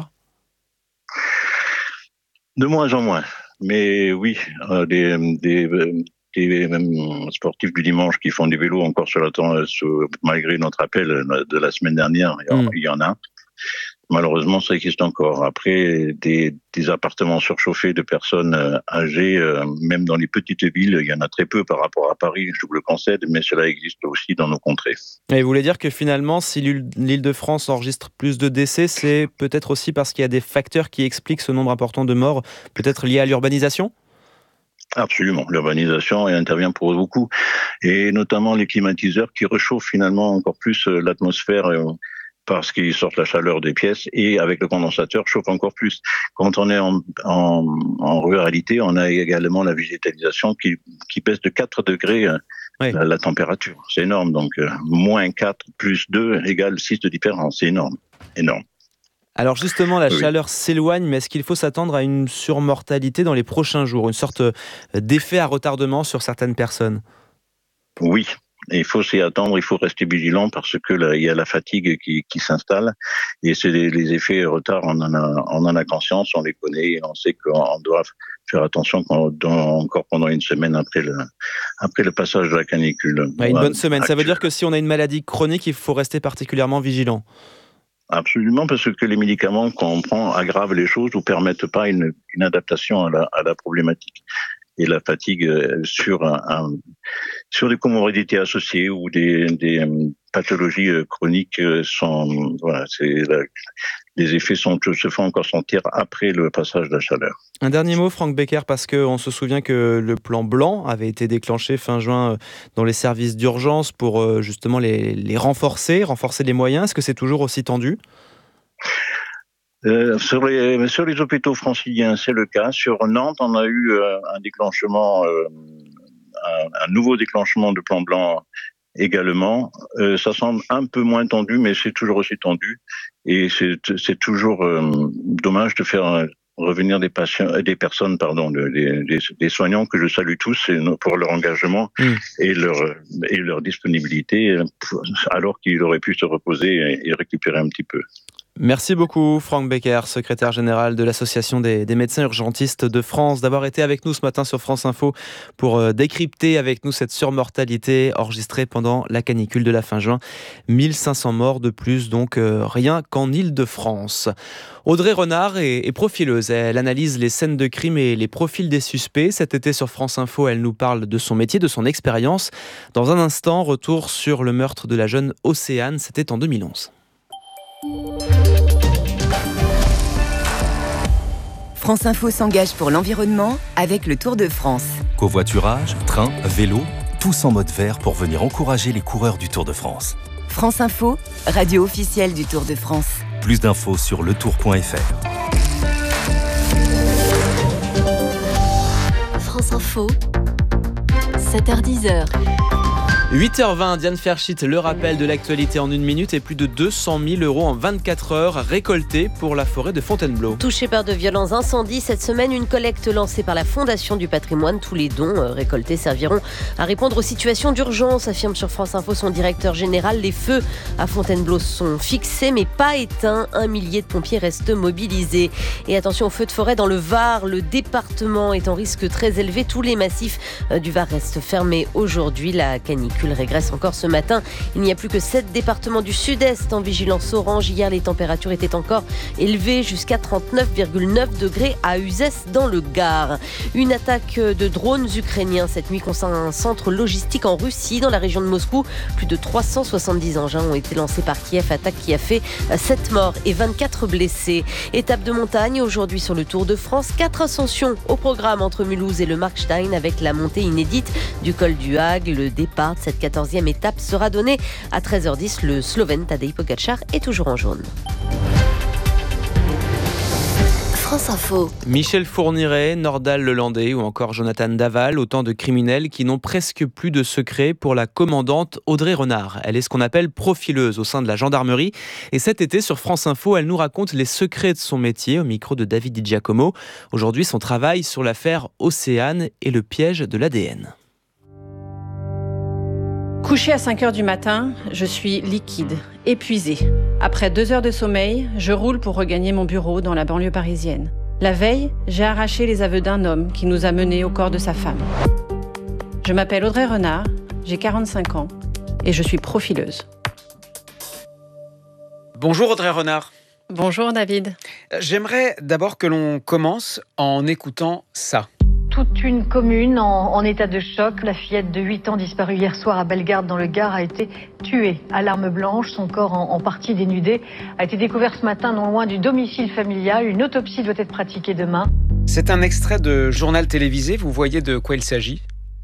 De moins en moins. Mais oui, des sportifs du dimanche qui font du vélo encore sur la malgré notre appel de la semaine dernière, il y en a. Malheureusement, ça existe encore. Après, des appartements surchauffés de personnes âgées, même dans les petites villes, il y en a très peu par rapport à Paris, je vous le concède, mais cela existe aussi dans nos contrées. Et vous voulez dire que finalement, si l'Île-de-France enregistre plus de décès, c'est peut-être aussi parce qu'il y a des facteurs qui expliquent ce nombre important de morts, peut-être liés à l'urbanisation ? Absolument, l'urbanisation intervient pour beaucoup, et notamment les climatiseurs qui réchauffent finalement encore plus l'atmosphère parce qu'ils sortent la chaleur des pièces et avec le condensateur chauffe encore plus. Quand on est en ruralité, on a également la végétalisation qui baisse de 4 degrés la température. C'est énorme, donc moins 4 plus 2 égale 6 de différence, c'est énorme. Alors justement, la chaleur s'éloigne, mais est-ce qu'il faut s'attendre à une surmortalité dans les prochains jours, une sorte d'effet à retardement sur certaines personnes ? Oui. Il faut s'y attendre, il faut rester vigilant parce que il y a la fatigue qui s'installe et c'est les effets retard, on en a conscience, on les connaît et on sait qu'on doit faire attention encore pendant une semaine après le passage de la canicule. Une bonne semaine, ça veut dire que si on a une maladie chronique, il faut rester particulièrement vigilant. Absolument, parce que les médicaments qu'on prend aggravent les choses ou permettent pas une adaptation à la problématique. Et la fatigue sur des comorbidités associées ou des pathologies chroniques les effets se font encore sentir après le passage de la chaleur. Un dernier mot, Franck Becker, parce qu'on se souvient que le plan blanc avait été déclenché fin juin dans les services d'urgence pour justement les renforcer les moyens. Est-ce que c'est toujours aussi tendu ? Sur les hôpitaux franciliens, c'est le cas. Sur Nantes, on a eu un déclenchement, un nouveau déclenchement de plan blanc également. Ça semble un peu moins tendu, mais c'est toujours aussi tendu. Et c'est toujours dommage de faire revenir des personnes, des soignants que je salue tous pour leur engagement et leur disponibilité, alors qu'ils auraient pu se reposer et récupérer un petit peu. Merci beaucoup Franck Becker, secrétaire général de l'Association des médecins urgentistes de France, d'avoir été avec nous ce matin sur France Info pour décrypter avec nous cette surmortalité enregistrée pendant la canicule de la fin juin. 1500 morts de plus, donc rien qu'en Île-de-France. Audrey Renard est profileuse. Elle analyse les scènes de crime et les profils des suspects. Cet été sur France Info, elle nous parle de son métier, de son expérience. Dans un instant, retour sur le meurtre de la jeune Océane. C'était en 2011. France Info s'engage pour l'environnement avec le Tour de France. Covoiturage, train, vélo, tous en mode vert pour venir encourager les coureurs du Tour de France. France Info, radio officielle du Tour de France. Plus d'infos sur letour.fr. France Info, 7h-10h. 8h20, Diane Ferschit, le rappel de l'actualité en 1 minute et plus de 200 000 € en 24 heures récoltés pour la forêt de Fontainebleau. Touché par de violents incendies, cette semaine, une collecte lancée par la Fondation du patrimoine. Tous les dons récoltés serviront à répondre aux situations d'urgence, affirme sur France Info son directeur général. Les feux à Fontainebleau sont fixés mais pas éteints. 1 millier de pompiers restent mobilisés. Et attention aux feux de forêt dans le Var. Le département est en risque très élevé. Tous les massifs du Var restent fermés aujourd'hui. La canicule régresse encore ce matin. Il n'y a plus que 7 départements du sud-est en vigilance orange. Hier, les températures étaient encore élevées jusqu'à 39,9 degrés à Uzès dans le Gard. Une attaque de drones ukrainiens cette nuit concerne un centre logistique en Russie, dans la région de Moscou. Plus de 370 engins ont été lancés par Kiev, attaque qui a fait 7 morts et 24 blessés. Étape de montagne aujourd'hui sur le Tour de France. 4 ascensions au programme entre Mulhouse et le Markstein avec la montée inédite du col du Hague. Le départ de cette 14e étape sera donnée à 13h10. Le Slovène Tadej Pogačar est toujours en jaune. France Info. Michel Fourniret, Nordal Lelandais ou encore Jonathan Daval, autant de criminels qui n'ont presque plus de secret pour la commandante Audrey Renard. Elle est ce qu'on appelle profileuse au sein de la gendarmerie. Et cet été, sur France Info, elle nous raconte les secrets de son métier au micro de David Di Giacomo. Aujourd'hui, son travail sur l'affaire Océane et le piège de l'ADN. Couchée à 5h du matin, je suis liquide, épuisée. Après 2 heures de sommeil, je roule pour regagner mon bureau dans la banlieue parisienne. La veille, j'ai arraché les aveux d'un homme qui nous a menés au corps de sa femme. Je m'appelle Audrey Renard, j'ai 45 ans et je suis profileuse. Bonjour Audrey Renard. Bonjour David. J'aimerais d'abord que l'on commence en écoutant ça. Toute une commune en état de choc. La fillette de 8 ans disparue hier soir à Bellegarde dans le Gard a été tuée à l'arme blanche. Son corps en partie dénudé a été découvert ce matin non loin du domicile familial. Une autopsie doit être pratiquée demain. C'est un extrait de journal télévisé. Vous voyez de quoi il s'agit ?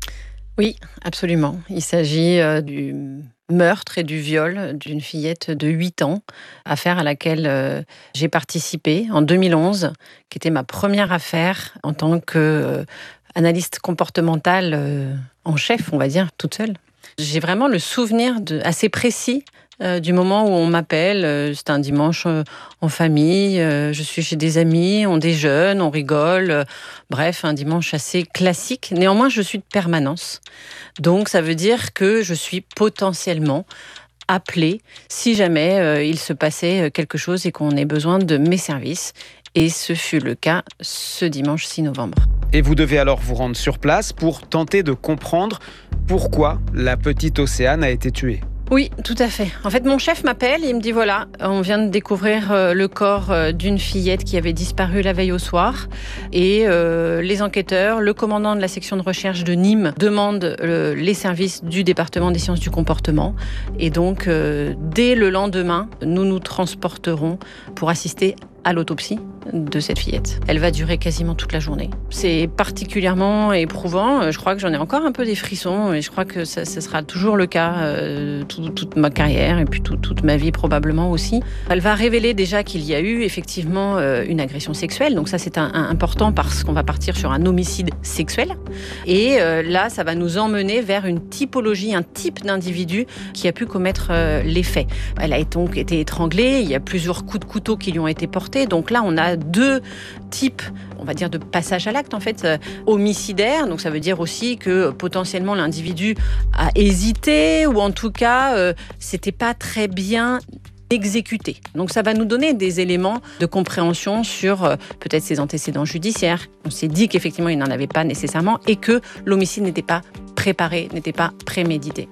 Oui, absolument. Il s'agit du meurtre et du viol d'une fillette de 8 ans, affaire à laquelle j'ai participé en 2011, qui était ma première affaire en tant qu'analyste comportementale en chef, on va dire, toute seule. J'ai vraiment le souvenir assez précis du moment où on m'appelle. C'est un dimanche en famille, je suis chez des amis, on déjeune, on rigole. Bref, un dimanche assez classique. Néanmoins, je suis de permanence. Donc, ça veut dire que je suis potentiellement appelée si jamais il se passait quelque chose et qu'on ait besoin de mes services. Et ce fut le cas ce dimanche 6 novembre. Et vous devez alors vous rendre sur place pour tenter de comprendre pourquoi la petite Océane a été tuée. Oui, tout à fait. En fait, mon chef m'appelle et il me dit voilà, on vient de découvrir le corps d'une fillette qui avait disparu la veille au soir. Et les enquêteurs, le commandant de la section de recherche de Nîmes demandent les services du département des sciences du comportement. Et donc, dès le lendemain, nous nous transporterons pour assister à l'autopsie de cette fillette. Elle va durer quasiment toute la journée. C'est particulièrement éprouvant. Je crois que j'en ai encore un peu des frissons et je crois que ça sera toujours le cas toute ma carrière et puis toute ma vie probablement aussi. Elle va révéler déjà qu'il y a eu effectivement une agression sexuelle. Donc ça c'est important parce qu'on va partir sur un homicide sexuel. Et là ça va nous emmener vers une typologie, un type d'individu qui a pu commettre les faits. Elle a donc été étranglée. Il y a plusieurs coups de couteau qui lui ont été portés. Donc là, on a 2 types, on va dire, de passage à l'acte, en fait, homicidaire. Donc ça veut dire aussi que potentiellement l'individu a hésité ou en tout cas, c'était pas très bien exécuté. Donc ça va nous donner des éléments de compréhension sur peut-être ses antécédents judiciaires. On s'est dit qu'effectivement, il n'en avait pas nécessairement et que l'homicide n'était pas préparé, n'était pas prémédité.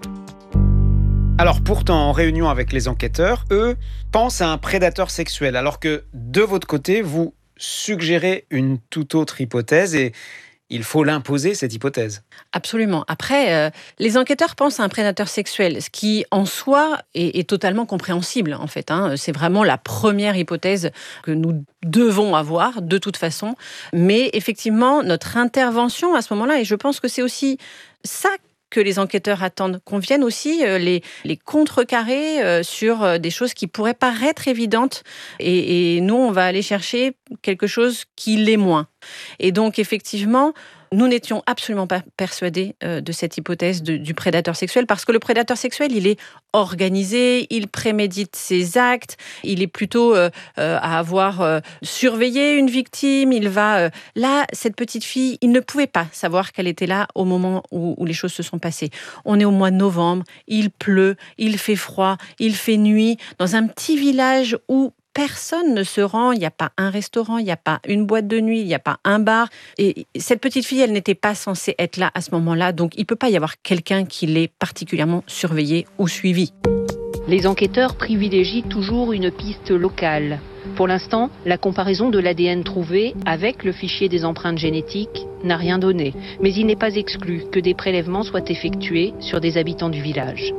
Alors pourtant, en réunion avec les enquêteurs, eux pensent à un prédateur sexuel, alors que de votre côté, vous suggérez une toute autre hypothèse et il faut l'imposer, cette hypothèse. Absolument. Après, les enquêteurs pensent à un prédateur sexuel, ce qui en soi est totalement compréhensible en fait. C'est vraiment la première hypothèse que nous devons avoir de toute façon. Mais effectivement, notre intervention à ce moment-là, et je pense que c'est aussi ça que les enquêteurs attendent, qu'on vienne aussi les contrecarrer sur des choses qui pourraient paraître évidentes. Et nous, on va aller chercher quelque chose qui l'est moins. Et donc, effectivement, Nous n'étions absolument pas persuadés de cette hypothèse du prédateur sexuel, parce que le prédateur sexuel, il est organisé, il prémédite ses actes, il est plutôt à avoir surveillé une victime, il va... Là, cette petite fille, il ne pouvait pas savoir qu'elle était là au moment où les choses se sont passées. On est au mois de novembre, il pleut, il fait froid, il fait nuit, dans un petit village où personne ne se rend, il n'y a pas un restaurant, il n'y a pas une boîte de nuit, il n'y a pas un bar. Et cette petite fille, elle n'était pas censée être là à ce moment-là, donc il ne peut pas y avoir quelqu'un qui l'ait particulièrement surveillée ou suivie. Les enquêteurs privilégient toujours une piste locale. Pour l'instant, la comparaison de l'ADN trouvé avec le fichier des empreintes génétiques n'a rien donné. Mais il n'est pas exclu que des prélèvements soient effectués sur des habitants du village.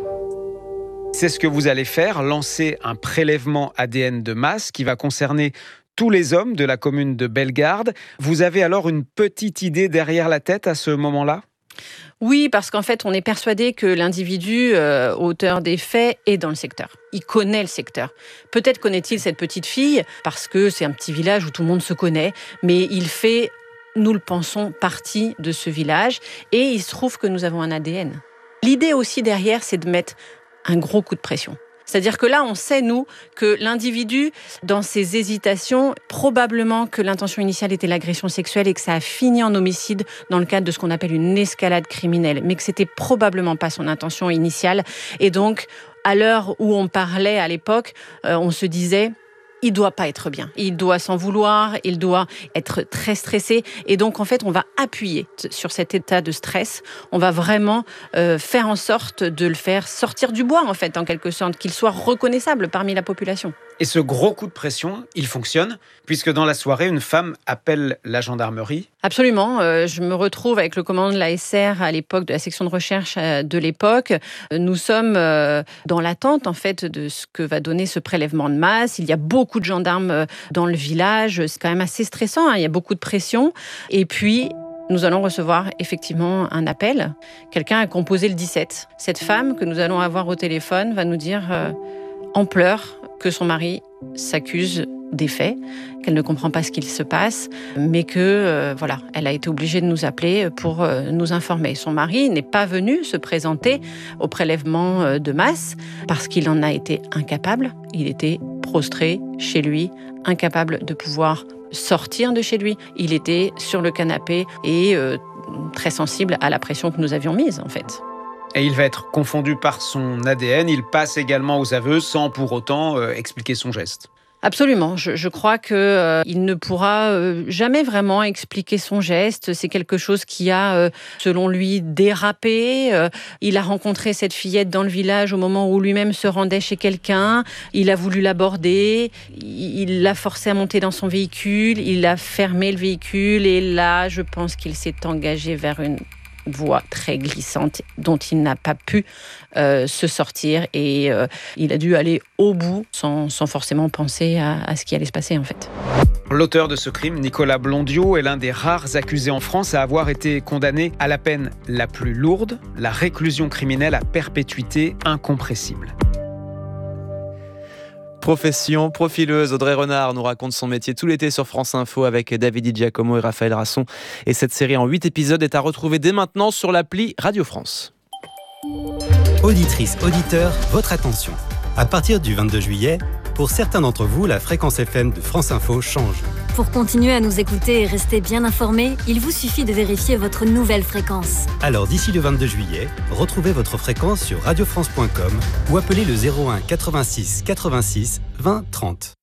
C'est ce que vous allez faire, lancer un prélèvement ADN de masse qui va concerner tous les hommes de la commune de Bellegarde. Vous avez alors une petite idée derrière la tête à ce moment-là ? Oui, parce qu'en fait, on est persuadé que l'individu, auteur des faits, est dans le secteur. Il connaît le secteur. Peut-être connaît-il cette petite fille, parce que c'est un petit village où tout le monde se connaît, mais il fait, nous le pensons, partie de ce village, et il se trouve que nous avons un ADN. L'idée aussi derrière, c'est de mettre un gros coup de pression. C'est-à-dire que là, on sait, nous, que l'individu, dans ses hésitations, probablement que l'intention initiale était l'agression sexuelle et que ça a fini en homicide dans le cadre de ce qu'on appelle une escalade criminelle, mais que c'était probablement pas son intention initiale. Et donc, à l'heure où on parlait à l'époque, on se disait... il doit pas être bien. Il doit s'en vouloir, il doit être très stressé. Et donc, en fait, on va appuyer sur cet état de stress. On va vraiment faire en sorte de le faire sortir du bois, en fait, en quelque sorte, qu'il soit reconnaissable parmi la population. Et ce gros coup de pression, il fonctionne, puisque dans la soirée, une femme appelle la gendarmerie. Absolument. Je me retrouve avec le commandant de la SR à l'époque, de la section de recherche de l'époque. Nous sommes dans l'attente, en fait, de ce que va donner ce prélèvement de masse. Il y a beaucoup de gendarmes dans le village. C'est quand même assez stressant, hein. Il y a beaucoup de pression. Et puis... nous allons recevoir effectivement un appel. Quelqu'un a composé le 17. Cette femme que nous allons avoir au téléphone va nous dire en pleurs que son mari s'accuse des faits, qu'elle ne comprend pas ce qu'il se passe, mais que voilà, elle a été obligée de nous appeler pour nous informer. Son mari n'est pas venu se présenter au prélèvement de masse parce qu'il en a été incapable. Il était prostré chez lui, incapable de pouvoir sortir de chez lui. Il était sur le canapé et très sensible à la pression que nous avions mise, en fait. Et il va être confondu par son ADN. Il passe également aux aveux sans pour autant expliquer son geste. Absolument. Je crois qu'il ne pourra jamais vraiment expliquer son geste. C'est quelque chose qui a, selon lui, dérapé. Il a rencontré cette fillette dans le village au moment où lui-même se rendait chez quelqu'un. Il a voulu l'aborder. Il l'a forcé à monter dans son véhicule. Il a fermé le véhicule. Et là, je pense qu'il s'est engagé vers une voie très glissante dont il n'a pas pu se sortir et il a dû aller au bout sans forcément penser à ce qui allait se passer en fait. L'auteur de ce crime, Nicolas Blondiot, est l'un des rares accusés en France à avoir été condamné à la peine la plus lourde, la réclusion criminelle à perpétuité incompressible. Profession profileuse, Audrey Renard nous raconte son métier tout l'été sur France Info avec David Di Giacomo et Raphaël Rasson. Et cette série en 8 épisodes est à retrouver dès maintenant sur l'appli Radio France. Auditrices, auditeurs, votre attention. À partir du 22 juillet, pour certains d'entre vous, la fréquence FM de France Info change. Pour continuer à nous écouter et rester bien informés, il vous suffit de vérifier votre nouvelle fréquence. Alors d'ici le 22 juillet, retrouvez votre fréquence sur radiofrance.com ou appelez le 01 86 86 20 30.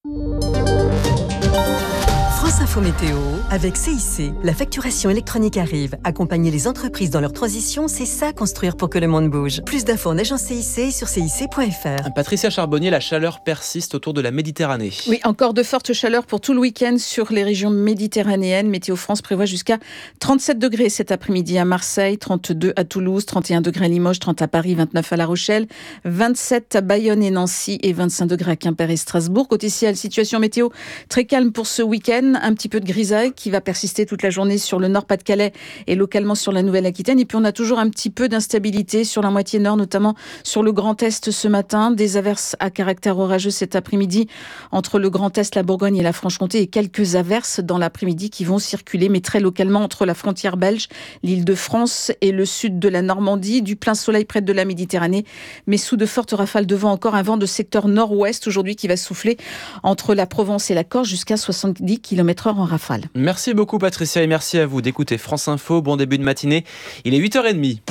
France Info Météo, avec CIC, la facturation électronique arrive. Accompagner les entreprises dans leur transition, c'est ça construire pour que le monde bouge. Plus d'infos en agence CIC sur cic.fr. Patricia Charbonnier, la chaleur persiste autour de la Méditerranée. Oui, encore de fortes chaleurs pour tout le week-end sur les régions méditerranéennes. Météo France prévoit jusqu'à 37 degrés cet après-midi à Marseille, 32 à Toulouse, 31 degrés à Limoges, 30 à Paris, 29 à La Rochelle, 27 à Bayonne et Nancy et 25 degrés à Quimper et Strasbourg. Côté ciel, situation météo très calme pour ce week-end. un petit peu de grisaille qui va persister toute la journée sur le nord Pas-de-Calais et localement sur la Nouvelle-Aquitaine. Et puis on a toujours un petit peu d'instabilité sur la moitié nord, notamment sur le Grand Est ce matin. Des averses à caractère orageux cet après-midi entre le Grand Est, la Bourgogne et la Franche-Comté, et quelques averses dans l'après-midi qui vont circuler, mais très localement entre la frontière belge, l'Île-de-France et le sud de la Normandie. Du plein soleil près de la Méditerranée, mais sous de fortes rafales de vent. Encore un vent de secteur nord-ouest aujourd'hui qui va souffler entre la Provence et la Corse jusqu'à 70 km/h en rafale. Merci beaucoup Patricia et merci à vous d'écouter France Info. Bon début de matinée, il est 8h30.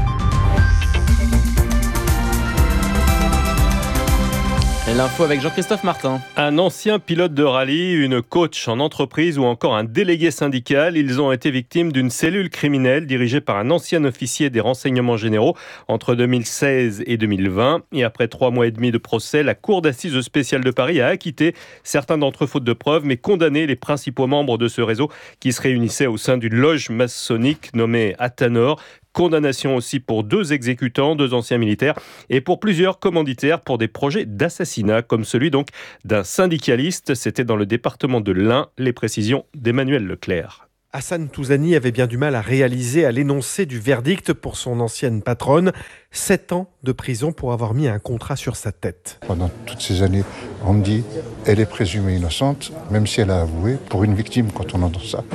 L'info avec Jean-Christophe Martin. Un ancien pilote de rallye, une coach en entreprise ou encore un délégué syndical, ils ont été victimes d'une cellule criminelle dirigée par un ancien officier des renseignements généraux entre 2016 et 2020. Et après 3 mois et demi de procès, la Cour d'assises spéciale de Paris a acquitté certains d'entre eux faute de preuves, mais condamné les principaux membres de ce réseau qui se réunissaient au sein d'une loge maçonnique nommée Athanor. Condamnation aussi pour 2 exécutants, 2 anciens militaires et pour plusieurs commanditaires pour des projets d'assassinat comme celui donc d'un syndicaliste. C'était dans le département de l'Ain. Les précisions d'Emmanuel Leclerc. Hassan Touzani avait bien du mal à réaliser à l'énoncé du verdict pour son ancienne patronne. 7 ans de prison pour avoir mis un contrat sur sa tête. Pendant toutes ces années, on me dit elle est présumée innocente, même si elle a avoué. Pour une victime, quand on entend ça...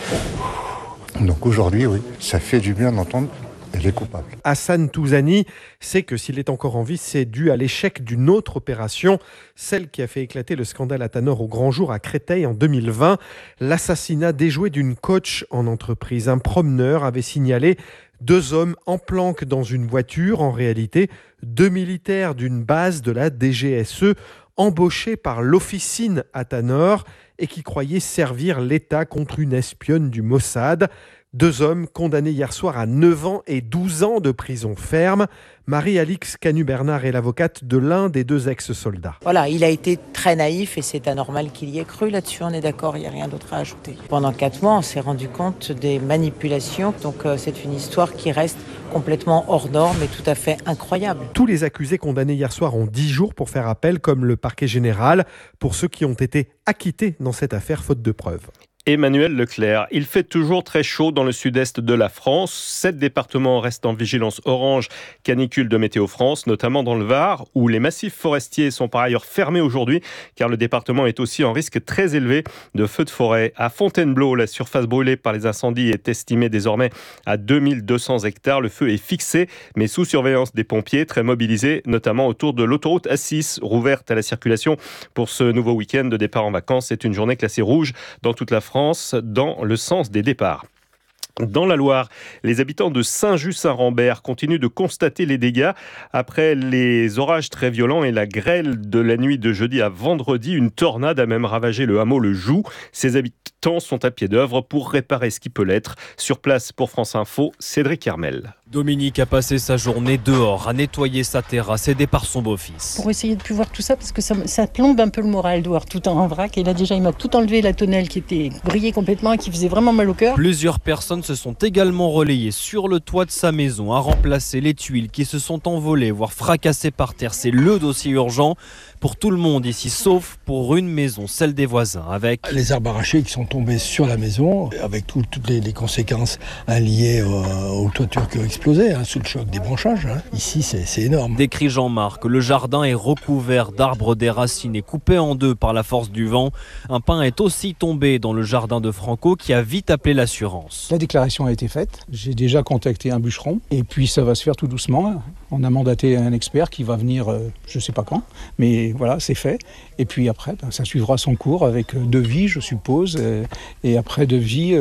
Donc aujourd'hui, oui, ça fait du bien d'entendre elle est coupable. Hassan Touzani sait que s'il est encore en vie, c'est dû à l'échec d'une autre opération, celle qui a fait éclater le scandale Athanor au grand jour à Créteil en 2020. L'assassinat déjoué d'une coach en entreprise. Un promeneur avait signalé 2 hommes en planque dans une voiture. En réalité, 2 militaires d'une base de la DGSE embauchés par l'officine Athanor et qui croyaient servir l'État contre une espionne du Mossad. 2 hommes condamnés hier soir à 9 ans et 12 ans de prison ferme. Marie-Alix Canu-Bernard est l'avocate de l'un des 2 ex-soldats. Voilà, il a été très naïf et c'est anormal qu'il y ait cru là-dessus, on est d'accord, il n'y a rien d'autre à ajouter. Pendant 4 mois, on s'est rendu compte des manipulations, donc c'est une histoire qui reste complètement hors norme et tout à fait incroyable. Tous les accusés condamnés hier soir ont 10 jours pour faire appel, comme le parquet général, pour ceux qui ont été acquittés dans cette affaire faute de preuves. Emmanuel Leclerc. Il fait toujours très chaud dans le sud-est de la France. 7 départements restent en vigilance orange canicule de Météo France, notamment dans le Var, où les massifs forestiers sont par ailleurs fermés aujourd'hui, car le département est aussi en risque très élevé de feux de forêt. À Fontainebleau, la surface brûlée par les incendies est estimée désormais à 2200 hectares. Le feu est fixé, mais sous surveillance des pompiers, très mobilisés, notamment autour de l'autoroute A6, rouverte à la circulation pour ce nouveau week-end de départ en vacances. C'est une journée classée rouge dans toute la France, dans le sens des départs. Dans la Loire, les habitants de Saint-Just-Saint-Rambert continuent de constater les dégâts. Après les orages très violents et la grêle de la nuit de jeudi à vendredi, une tornade a même ravagé le hameau Le Joux. Ces habitants sont à pied d'œuvre pour réparer ce qui peut l'être. Sur place pour France Info, Cédric Hermel. Dominique a passé sa journée dehors à nettoyer sa terrasse aidé par son beau-fils. Pour essayer de plus voir tout ça, parce que ça plombe un peu le moral de voir tout en vrac. Et là déjà, il m'a tout enlevé, la tonnelle qui était grillée complètement et qui faisait vraiment mal au cœur. Plusieurs personnes se sont également relayées sur le toit de sa maison à remplacer les tuiles qui se sont envolées, voire fracassées par terre. C'est le dossier urgent pour tout le monde ici, sauf pour une maison, celle des voisins, avec les arbres arrachés qui sont tombés sur la maison, avec toutes les conséquences liées aux toitures qui ont explosé, sous le choc des branchages. Ici, c'est énorme. Décrit Jean-Marc, le jardin est recouvert d'arbres déracinés, coupés en 2 par la force du vent. Un pin est aussi tombé dans le jardin de Franco, qui a vite appelé l'assurance. La déclaration a été faite. J'ai déjà contacté un bûcheron, et puis ça va se faire tout doucement. On a mandaté un expert qui va venir, je ne sais pas quand, mais voilà, c'est fait. Et puis après, ça suivra son cours avec devis, je suppose, et après devis,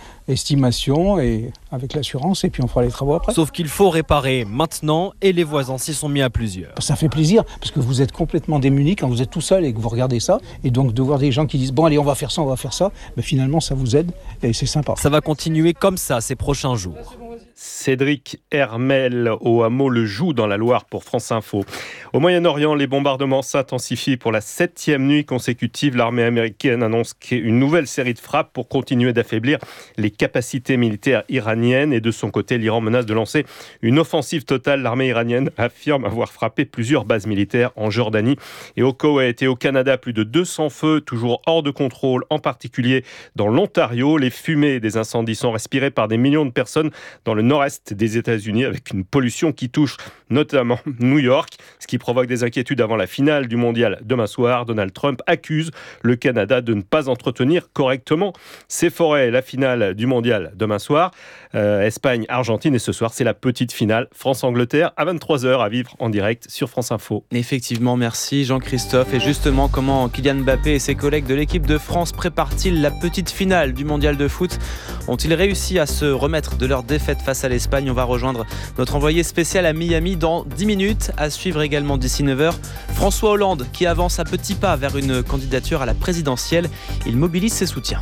estimation et avec l'assurance, et puis on fera les travaux après. Sauf qu'il faut réparer maintenant, et les voisins s'y sont mis à plusieurs. Ça fait plaisir, parce que vous êtes complètement démunis quand vous êtes tout seul et que vous regardez ça, et donc de voir des gens qui disent « bon allez, on va faire ça, ben, finalement ça vous aide, et c'est sympa. » Ça va continuer comme ça ces prochains jours. Cédric Hermel au hameau Le Joux dans la Loire pour France Info. Au Moyen-Orient, les bombardements s'intensifient pour la 7e nuit consécutive. L'armée américaine annonce une nouvelle série de frappes pour continuer d'affaiblir les capacités militaires iraniennes. Et de son côté, l'Iran menace de lancer une offensive totale. L'armée iranienne affirme avoir frappé plusieurs bases militaires en Jordanie et au Koweït. Et au Canada, plus de 200 feux, toujours hors de contrôle, en particulier dans l'Ontario. Les fumées des incendies sont respirées par des millions de personnes dans le nord-est des États-Unis, avec une pollution qui touche notamment New York, ce qui provoque des inquiétudes avant la finale du mondial demain soir. Donald Trump accuse le Canada de ne pas entretenir correctement ses forêts. La finale du mondial demain soir, Espagne-Argentine, et ce soir c'est la petite finale France-Angleterre à 23h à vivre en direct sur France Info. Effectivement, merci Jean-Christophe. Et justement, comment Kylian Mbappé et ses collègues de l'équipe de France préparent-ils la petite finale du mondial de foot ? Ont-ils réussi à se remettre de leur défaite face à l'Espagne ? On va rejoindre notre envoyé spécial à Miami dans 10 minutes. À suivre également d'ici 9h, François Hollande qui avance à petits pas vers une candidature à la présidentielle. Il mobilise ses soutiens.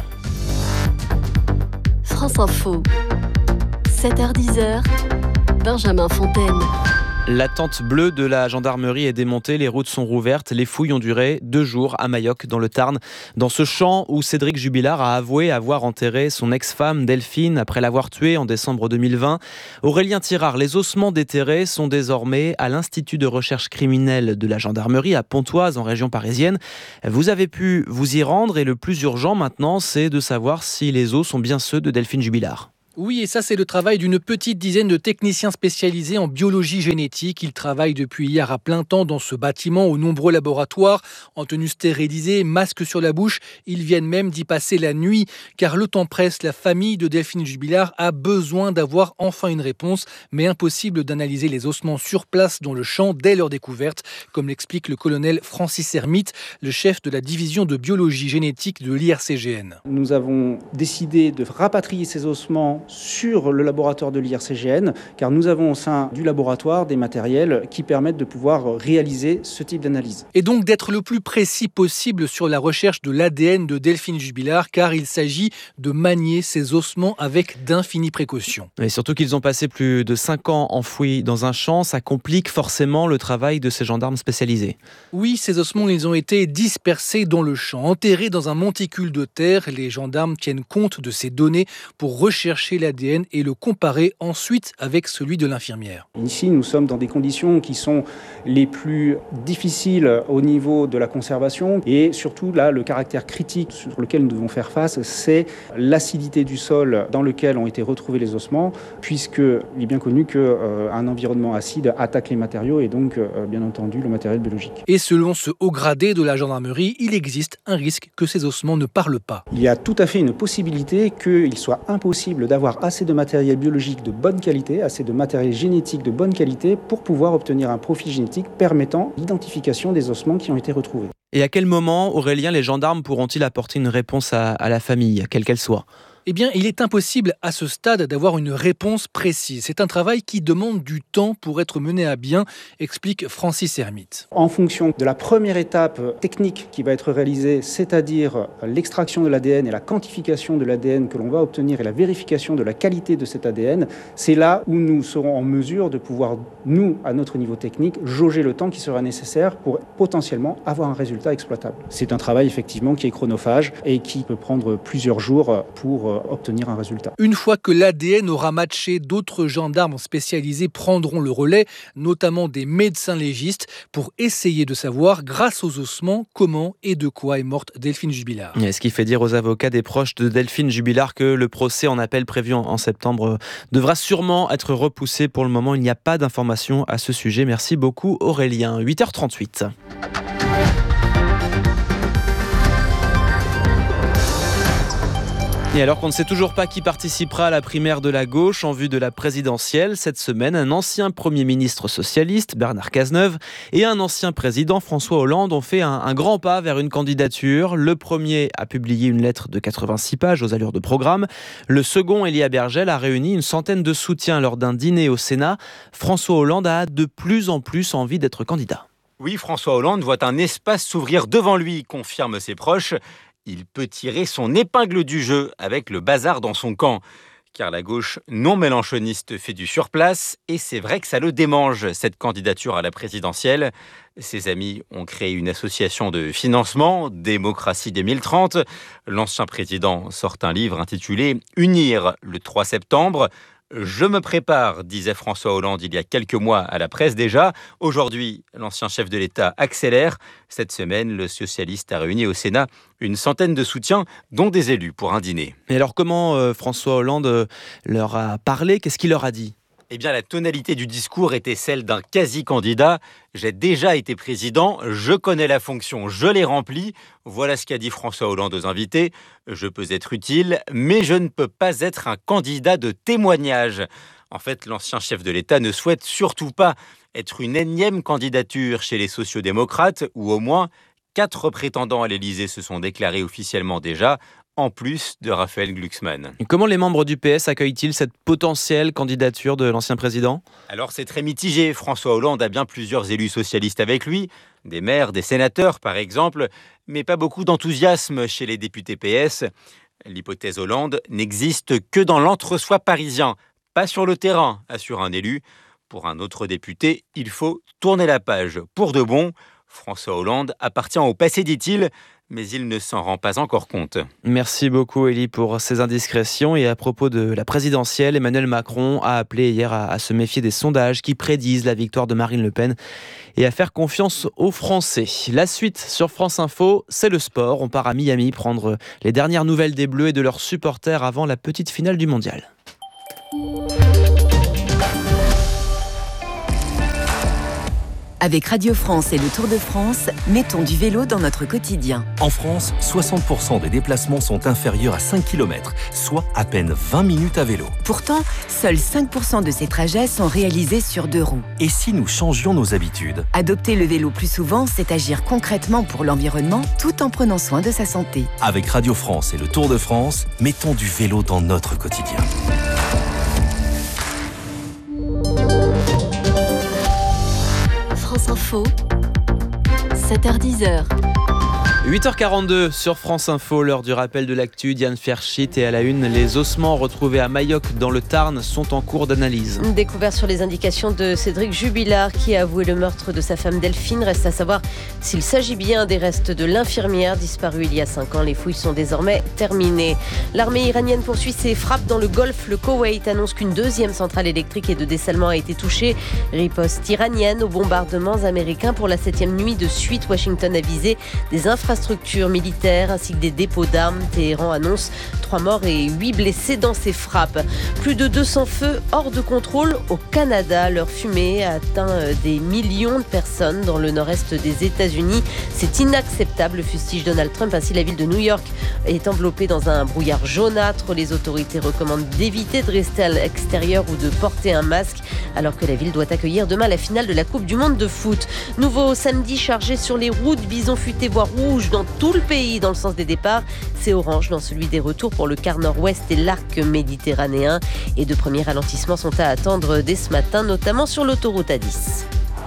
France Info, 7h-10h, Benjamin Fontaine. La tente bleue de la gendarmerie est démontée, les routes sont rouvertes, les fouilles ont duré 2 jours à Mayoc dans le Tarn, dans ce champ où Cédric Jubilard a avoué avoir enterré son ex-femme Delphine après l'avoir tuée en décembre 2020. Aurélien Tirard, les ossements déterrés sont désormais à l'Institut de recherche criminelle de la gendarmerie à Pontoise en région parisienne. Vous avez pu vous y rendre et le plus urgent maintenant, c'est de savoir si les os sont bien ceux de Delphine Jubilard. Oui, et ça c'est le travail d'une petite dizaine de techniciens spécialisés en biologie génétique. Ils travaillent depuis hier à plein temps dans ce bâtiment aux nombreux laboratoires, en tenue stérilisée, masque sur la bouche. Ils viennent même d'y passer la nuit, car le temps presse. La famille de Delphine Jubilard a besoin d'avoir enfin une réponse, mais impossible d'analyser les ossements sur place dans le champ dès leur découverte, comme l'explique le colonel Francis Hermite, le chef de la division de biologie génétique de l'IRCGN. Nous avons décidé de rapatrier ces ossements sur le laboratoire de l'IRCGN, car nous avons au sein du laboratoire des matériels qui permettent de pouvoir réaliser ce type d'analyse. Et donc d'être le plus précis possible sur la recherche de l'ADN de Delphine Jubilard, car il s'agit de manier ces ossements avec d'infinies précautions. Et surtout qu'ils ont passé plus de 5 ans enfouis dans un champ, ça complique forcément le travail de ces gendarmes spécialisés. Oui, ces ossements, ils ont été dispersés dans le champ, enterrés dans un monticule de terre. Les gendarmes tiennent compte de ces données pour rechercher l'ADN et le comparer ensuite avec celui de l'infirmière. Ici, nous sommes dans des conditions qui sont les plus difficiles au niveau de la conservation et surtout là, le caractère critique sur lequel nous devons faire face, c'est l'acidité du sol dans lequel ont été retrouvés les ossements, puisqu'il est bien connu qu'un environnement acide attaque les matériaux et donc bien entendu le matériel biologique. Et selon ce haut gradé de la gendarmerie, il existe un risque que ces ossements ne parlent pas. Il y a tout à fait une possibilité qu'il soit impossible d'avoir assez de matériel biologique de bonne qualité, assez de matériel génétique de bonne qualité pour pouvoir obtenir un profil génétique permettant l'identification des ossements qui ont été retrouvés. Et à quel moment, Aurélien, les gendarmes pourront-ils apporter une réponse à la famille, quelle qu'elle soit ? Eh bien, il est impossible à ce stade d'avoir une réponse précise. C'est un travail qui demande du temps pour être mené à bien, explique Francis Hermite. En fonction de la première étape technique qui va être réalisée, c'est-à-dire l'extraction de l'ADN et la quantification de l'ADN que l'on va obtenir et la vérification de la qualité de cet ADN, c'est là où nous serons en mesure de pouvoir, nous, à notre niveau technique, jauger le temps qui sera nécessaire pour potentiellement avoir un résultat exploitable. C'est un travail effectivement qui est chronophage et qui peut prendre plusieurs jours pour obtenir un résultat. Une fois que l'ADN aura matché, d'autres gendarmes spécialisés prendront le relais, notamment des médecins légistes, pour essayer de savoir, grâce aux ossements, comment et de quoi est morte Delphine Jubilard. Ce qui fait dire aux avocats des proches de Delphine Jubilard que le procès en appel prévu en septembre devra sûrement être repoussé. Pour le moment, il n'y a pas d'informations à ce sujet. Merci beaucoup Aurélien. 8h38. Et alors qu'on ne sait toujours pas qui participera à la primaire de la gauche en vue de la présidentielle, cette semaine, un ancien Premier ministre socialiste, Bernard Cazeneuve, et un ancien président, François Hollande, ont fait un grand pas vers une candidature. Le premier a publié une lettre de 86 pages aux allures de programme. Le second, Elia Bergel, a réuni une centaine de soutiens lors d'un dîner au Sénat. François Hollande a de plus en plus envie d'être candidat. Oui, François Hollande voit un espace s'ouvrir devant lui, confirment ses proches. Il peut tirer son épingle du jeu avec le bazar dans son camp. car la gauche non mélenchoniste fait du surplace et c'est vrai que ça le démange, cette candidature à la présidentielle. Ses amis ont créé une association de financement, Démocratie 2030. L'ancien président sort un livre intitulé « Unir le 3 septembre ». Je me prépare, disait François Hollande il y a quelques mois à la presse déjà. Aujourd'hui, l'ancien chef de l'État accélère. Cette semaine, le socialiste a réuni au Sénat une centaine de soutiens, dont des élus, pour un dîner. Et alors comment François Hollande leur a parlé ? Qu'est-ce qu'il leur a dit ? Eh bien, la tonalité du discours était celle d'un quasi-candidat. J'ai déjà été président, je connais la fonction, je l'ai remplie. Voilà ce qu'a dit François Hollande aux invités. Je peux être utile, mais je ne peux pas être un candidat de témoignage. En fait, l'ancien chef de l'État ne souhaite surtout pas être une énième candidature chez les sociodémocrates, où au moins 4 prétendants à l'Élysée se sont déclarés officiellement déjà, en plus de Raphaël Glucksmann. Et comment les membres du PS accueillent-ils cette potentielle candidature de l'ancien président ? Alors c'est très mitigé. François Hollande a bien plusieurs élus socialistes avec lui, des maires, des sénateurs par exemple, mais pas beaucoup d'enthousiasme chez les députés PS. L'hypothèse Hollande n'existe que dans l'entre-soi parisien, pas sur le terrain, assure un élu. Pour un autre député, il faut tourner la page pour de bon. François Hollande appartient au passé, dit-il, mais il ne s'en rend pas encore compte. Merci beaucoup Élie pour ces indiscrétions. Et à propos de la présidentielle, Emmanuel Macron a appelé hier à se méfier des sondages qui prédisent la victoire de Marine Le Pen et à faire confiance aux Français. La suite sur France Info, c'est le sport. On part à Miami prendre les dernières nouvelles des Bleus et de leurs supporters avant la petite finale du Mondial. Avec Radio France et le Tour de France, mettons du vélo dans notre quotidien. En France, 60% des déplacements sont inférieurs à 5 km, soit à peine 20 minutes à vélo. Pourtant, seuls 5% de ces trajets sont réalisés sur 2 roues. Et si nous changions nos habitudes ? Adopter le vélo plus souvent, c'est agir concrètement pour l'environnement tout en prenant soin de sa santé. Avec Radio France et le Tour de France, mettons du vélo dans notre quotidien. France Info, 7h-10h. 8h42 sur France Info, l'heure du rappel de l'actu. Diane Ferchit et à la une, les ossements retrouvés à Mayoc dans le Tarn sont en cours d'analyse. Découvert sur les indications de Cédric Jubilard qui a avoué le meurtre de sa femme Delphine. Reste à savoir s'il s'agit bien des restes de l'infirmière disparue il y a 5 ans. Les fouilles sont désormais terminées. L'armée iranienne poursuit ses frappes dans le Golfe. Le Koweït annonce qu'une 2e centrale électrique et de dessalement a été touchée. Riposte iranienne aux bombardements américains pour la 7e nuit de suite. Washington a visé des infrastructures militaires ainsi que des dépôts d'armes. Téhéran annonce 3 morts et 8 blessés dans ces frappes. Plus de 200 feux hors de contrôle au Canada. Leur fumée a atteint des millions de personnes dans le nord-est des États-Unis. C'est inacceptable, fustige Donald Trump. Ainsi, la ville de New York est enveloppée dans un brouillard jaunâtre. Les autorités recommandent d'éviter de rester à l'extérieur ou de porter un masque alors que la ville doit accueillir demain la finale de la Coupe du Monde de foot. Nouveau samedi chargé sur les routes, bison futé voire rouge dans tout le pays dans le sens des départs. C'est orange dans celui des retours pour le quart nord-ouest et l'arc méditerranéen. Et de premiers ralentissements sont à attendre dès ce matin, notamment sur l'autoroute A10.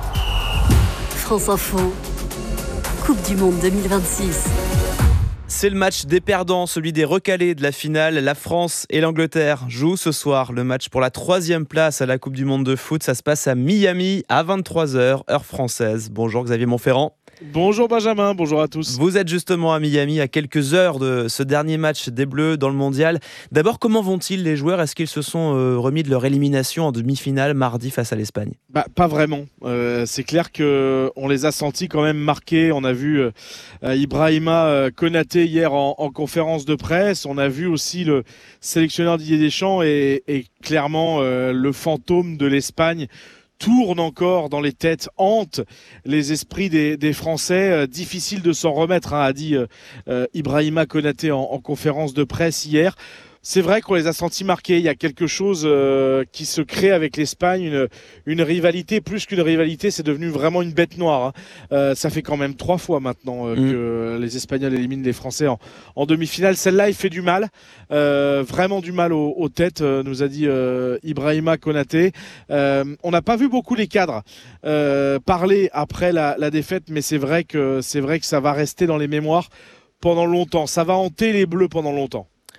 France Info, Coupe du Monde 2026. C'est le match des perdants, celui des recalés de la finale. La France et l'Angleterre jouent ce soir le match pour la 3e place à la Coupe du Monde de foot. Ça se passe à Miami à 23h, heure française. Bonjour Xavier Montferrand. Bonjour Benjamin, bonjour à tous. Vous êtes justement à Miami à quelques heures de ce dernier match des Bleus dans le Mondial. D'abord, comment vont-ils les joueurs ? Est-ce qu'ils se sont remis de leur élimination en demi-finale mardi face à l'Espagne ? Pas vraiment. C'est clair qu'on les a sentis quand même marqués. On a vu Ibrahima Konaté hier en conférence de presse. On a vu aussi le sélectionneur Didier Deschamps et clairement le fantôme de l'Espagne tourne encore dans les têtes, hante les esprits des Français. Difficile de s'en remettre, a dit Ibrahima Konaté en conférence de presse hier. C'est vrai qu'on les a sentis marqués. Il y a quelque chose qui se crée avec l'Espagne, une rivalité. Plus qu'une rivalité, c'est devenu vraiment une bête noire. Ça fait quand même 3 fois maintenant que les Espagnols éliminent les Français en demi-finale. Celle-là, il fait du mal, vraiment du mal aux têtes, nous a dit Ibrahima Konaté. On n'a pas vu beaucoup les cadres parler après la défaite, mais c'est vrai que ça va rester dans les mémoires pendant longtemps. Ça va hanter les Bleus pendant longtemps.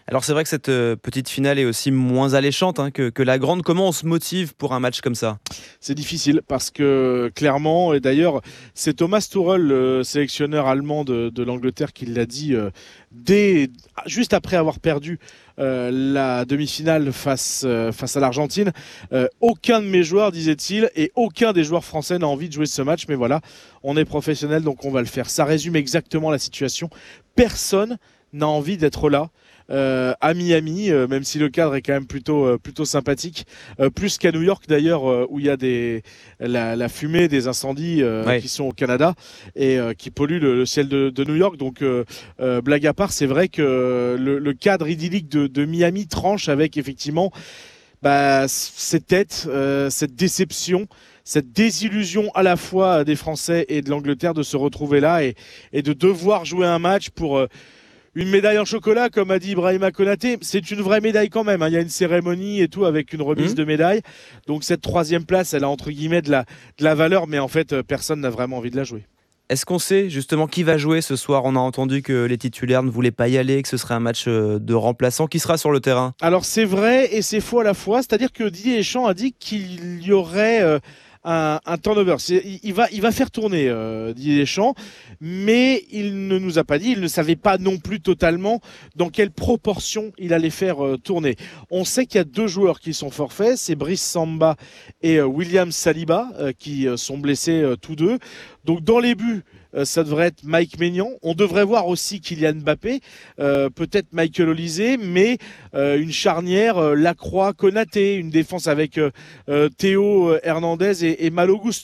Alors c'est vrai que cette petite finale est aussi moins alléchante que la grande. Comment on se motive pour un match comme ça ? C'est difficile parce que clairement, et d'ailleurs c'est Thomas Tuchel, le sélectionneur allemand de l'Angleterre, qui l'a dit juste après avoir perdu la demi-finale face à l'Argentine. Aucun de mes joueurs, disait-il, et aucun des joueurs français n'a envie de jouer ce match, mais voilà, on est professionnel donc on va le faire. Ça résume exactement la situation. Personne n'a envie d'être là à Miami, même si le cadre est quand même plutôt sympathique, plus qu'à New York d'ailleurs, où il y a la fumée des incendies qui sont au Canada et qui polluent le ciel de New York. Donc blague à part, c'est vrai que le cadre idyllique de Miami tranche avec effectivement cette tête, cette déception, cette désillusion à la fois des Français et de l'Angleterre de se retrouver là et de devoir jouer un match pour une médaille en chocolat, comme a dit Ibrahima Konaté. C'est une vraie médaille quand même, hein. Il y a une cérémonie et tout avec une remise de médaille. Donc cette 3e place, elle a entre guillemets de la valeur, mais en fait, personne n'a vraiment envie de la jouer. Est-ce qu'on sait justement qui va jouer ce soir ? On a entendu que les titulaires ne voulaient pas y aller, que ce serait un match de remplaçants. Qui sera sur le terrain ? Alors c'est vrai et c'est faux à la fois. C'est-à-dire que Didier Deschamps a dit qu'il y aurait un turnover. Il va faire tourner Didier Deschamps, mais il ne nous a pas dit, il ne savait pas non plus totalement dans quelle proportion il allait faire tourner. On sait qu'il y a 2 joueurs qui sont forfaits, c'est Brice Samba et William Saliba qui sont blessés tous deux. Donc dans les buts, ça devrait être Mike Maignan. On devrait voir aussi Kylian Mbappé, peut-être Michael Olise, mais une charnière Lacroix-Konaté, une défense avec Théo Hernandez et Malo Gusto.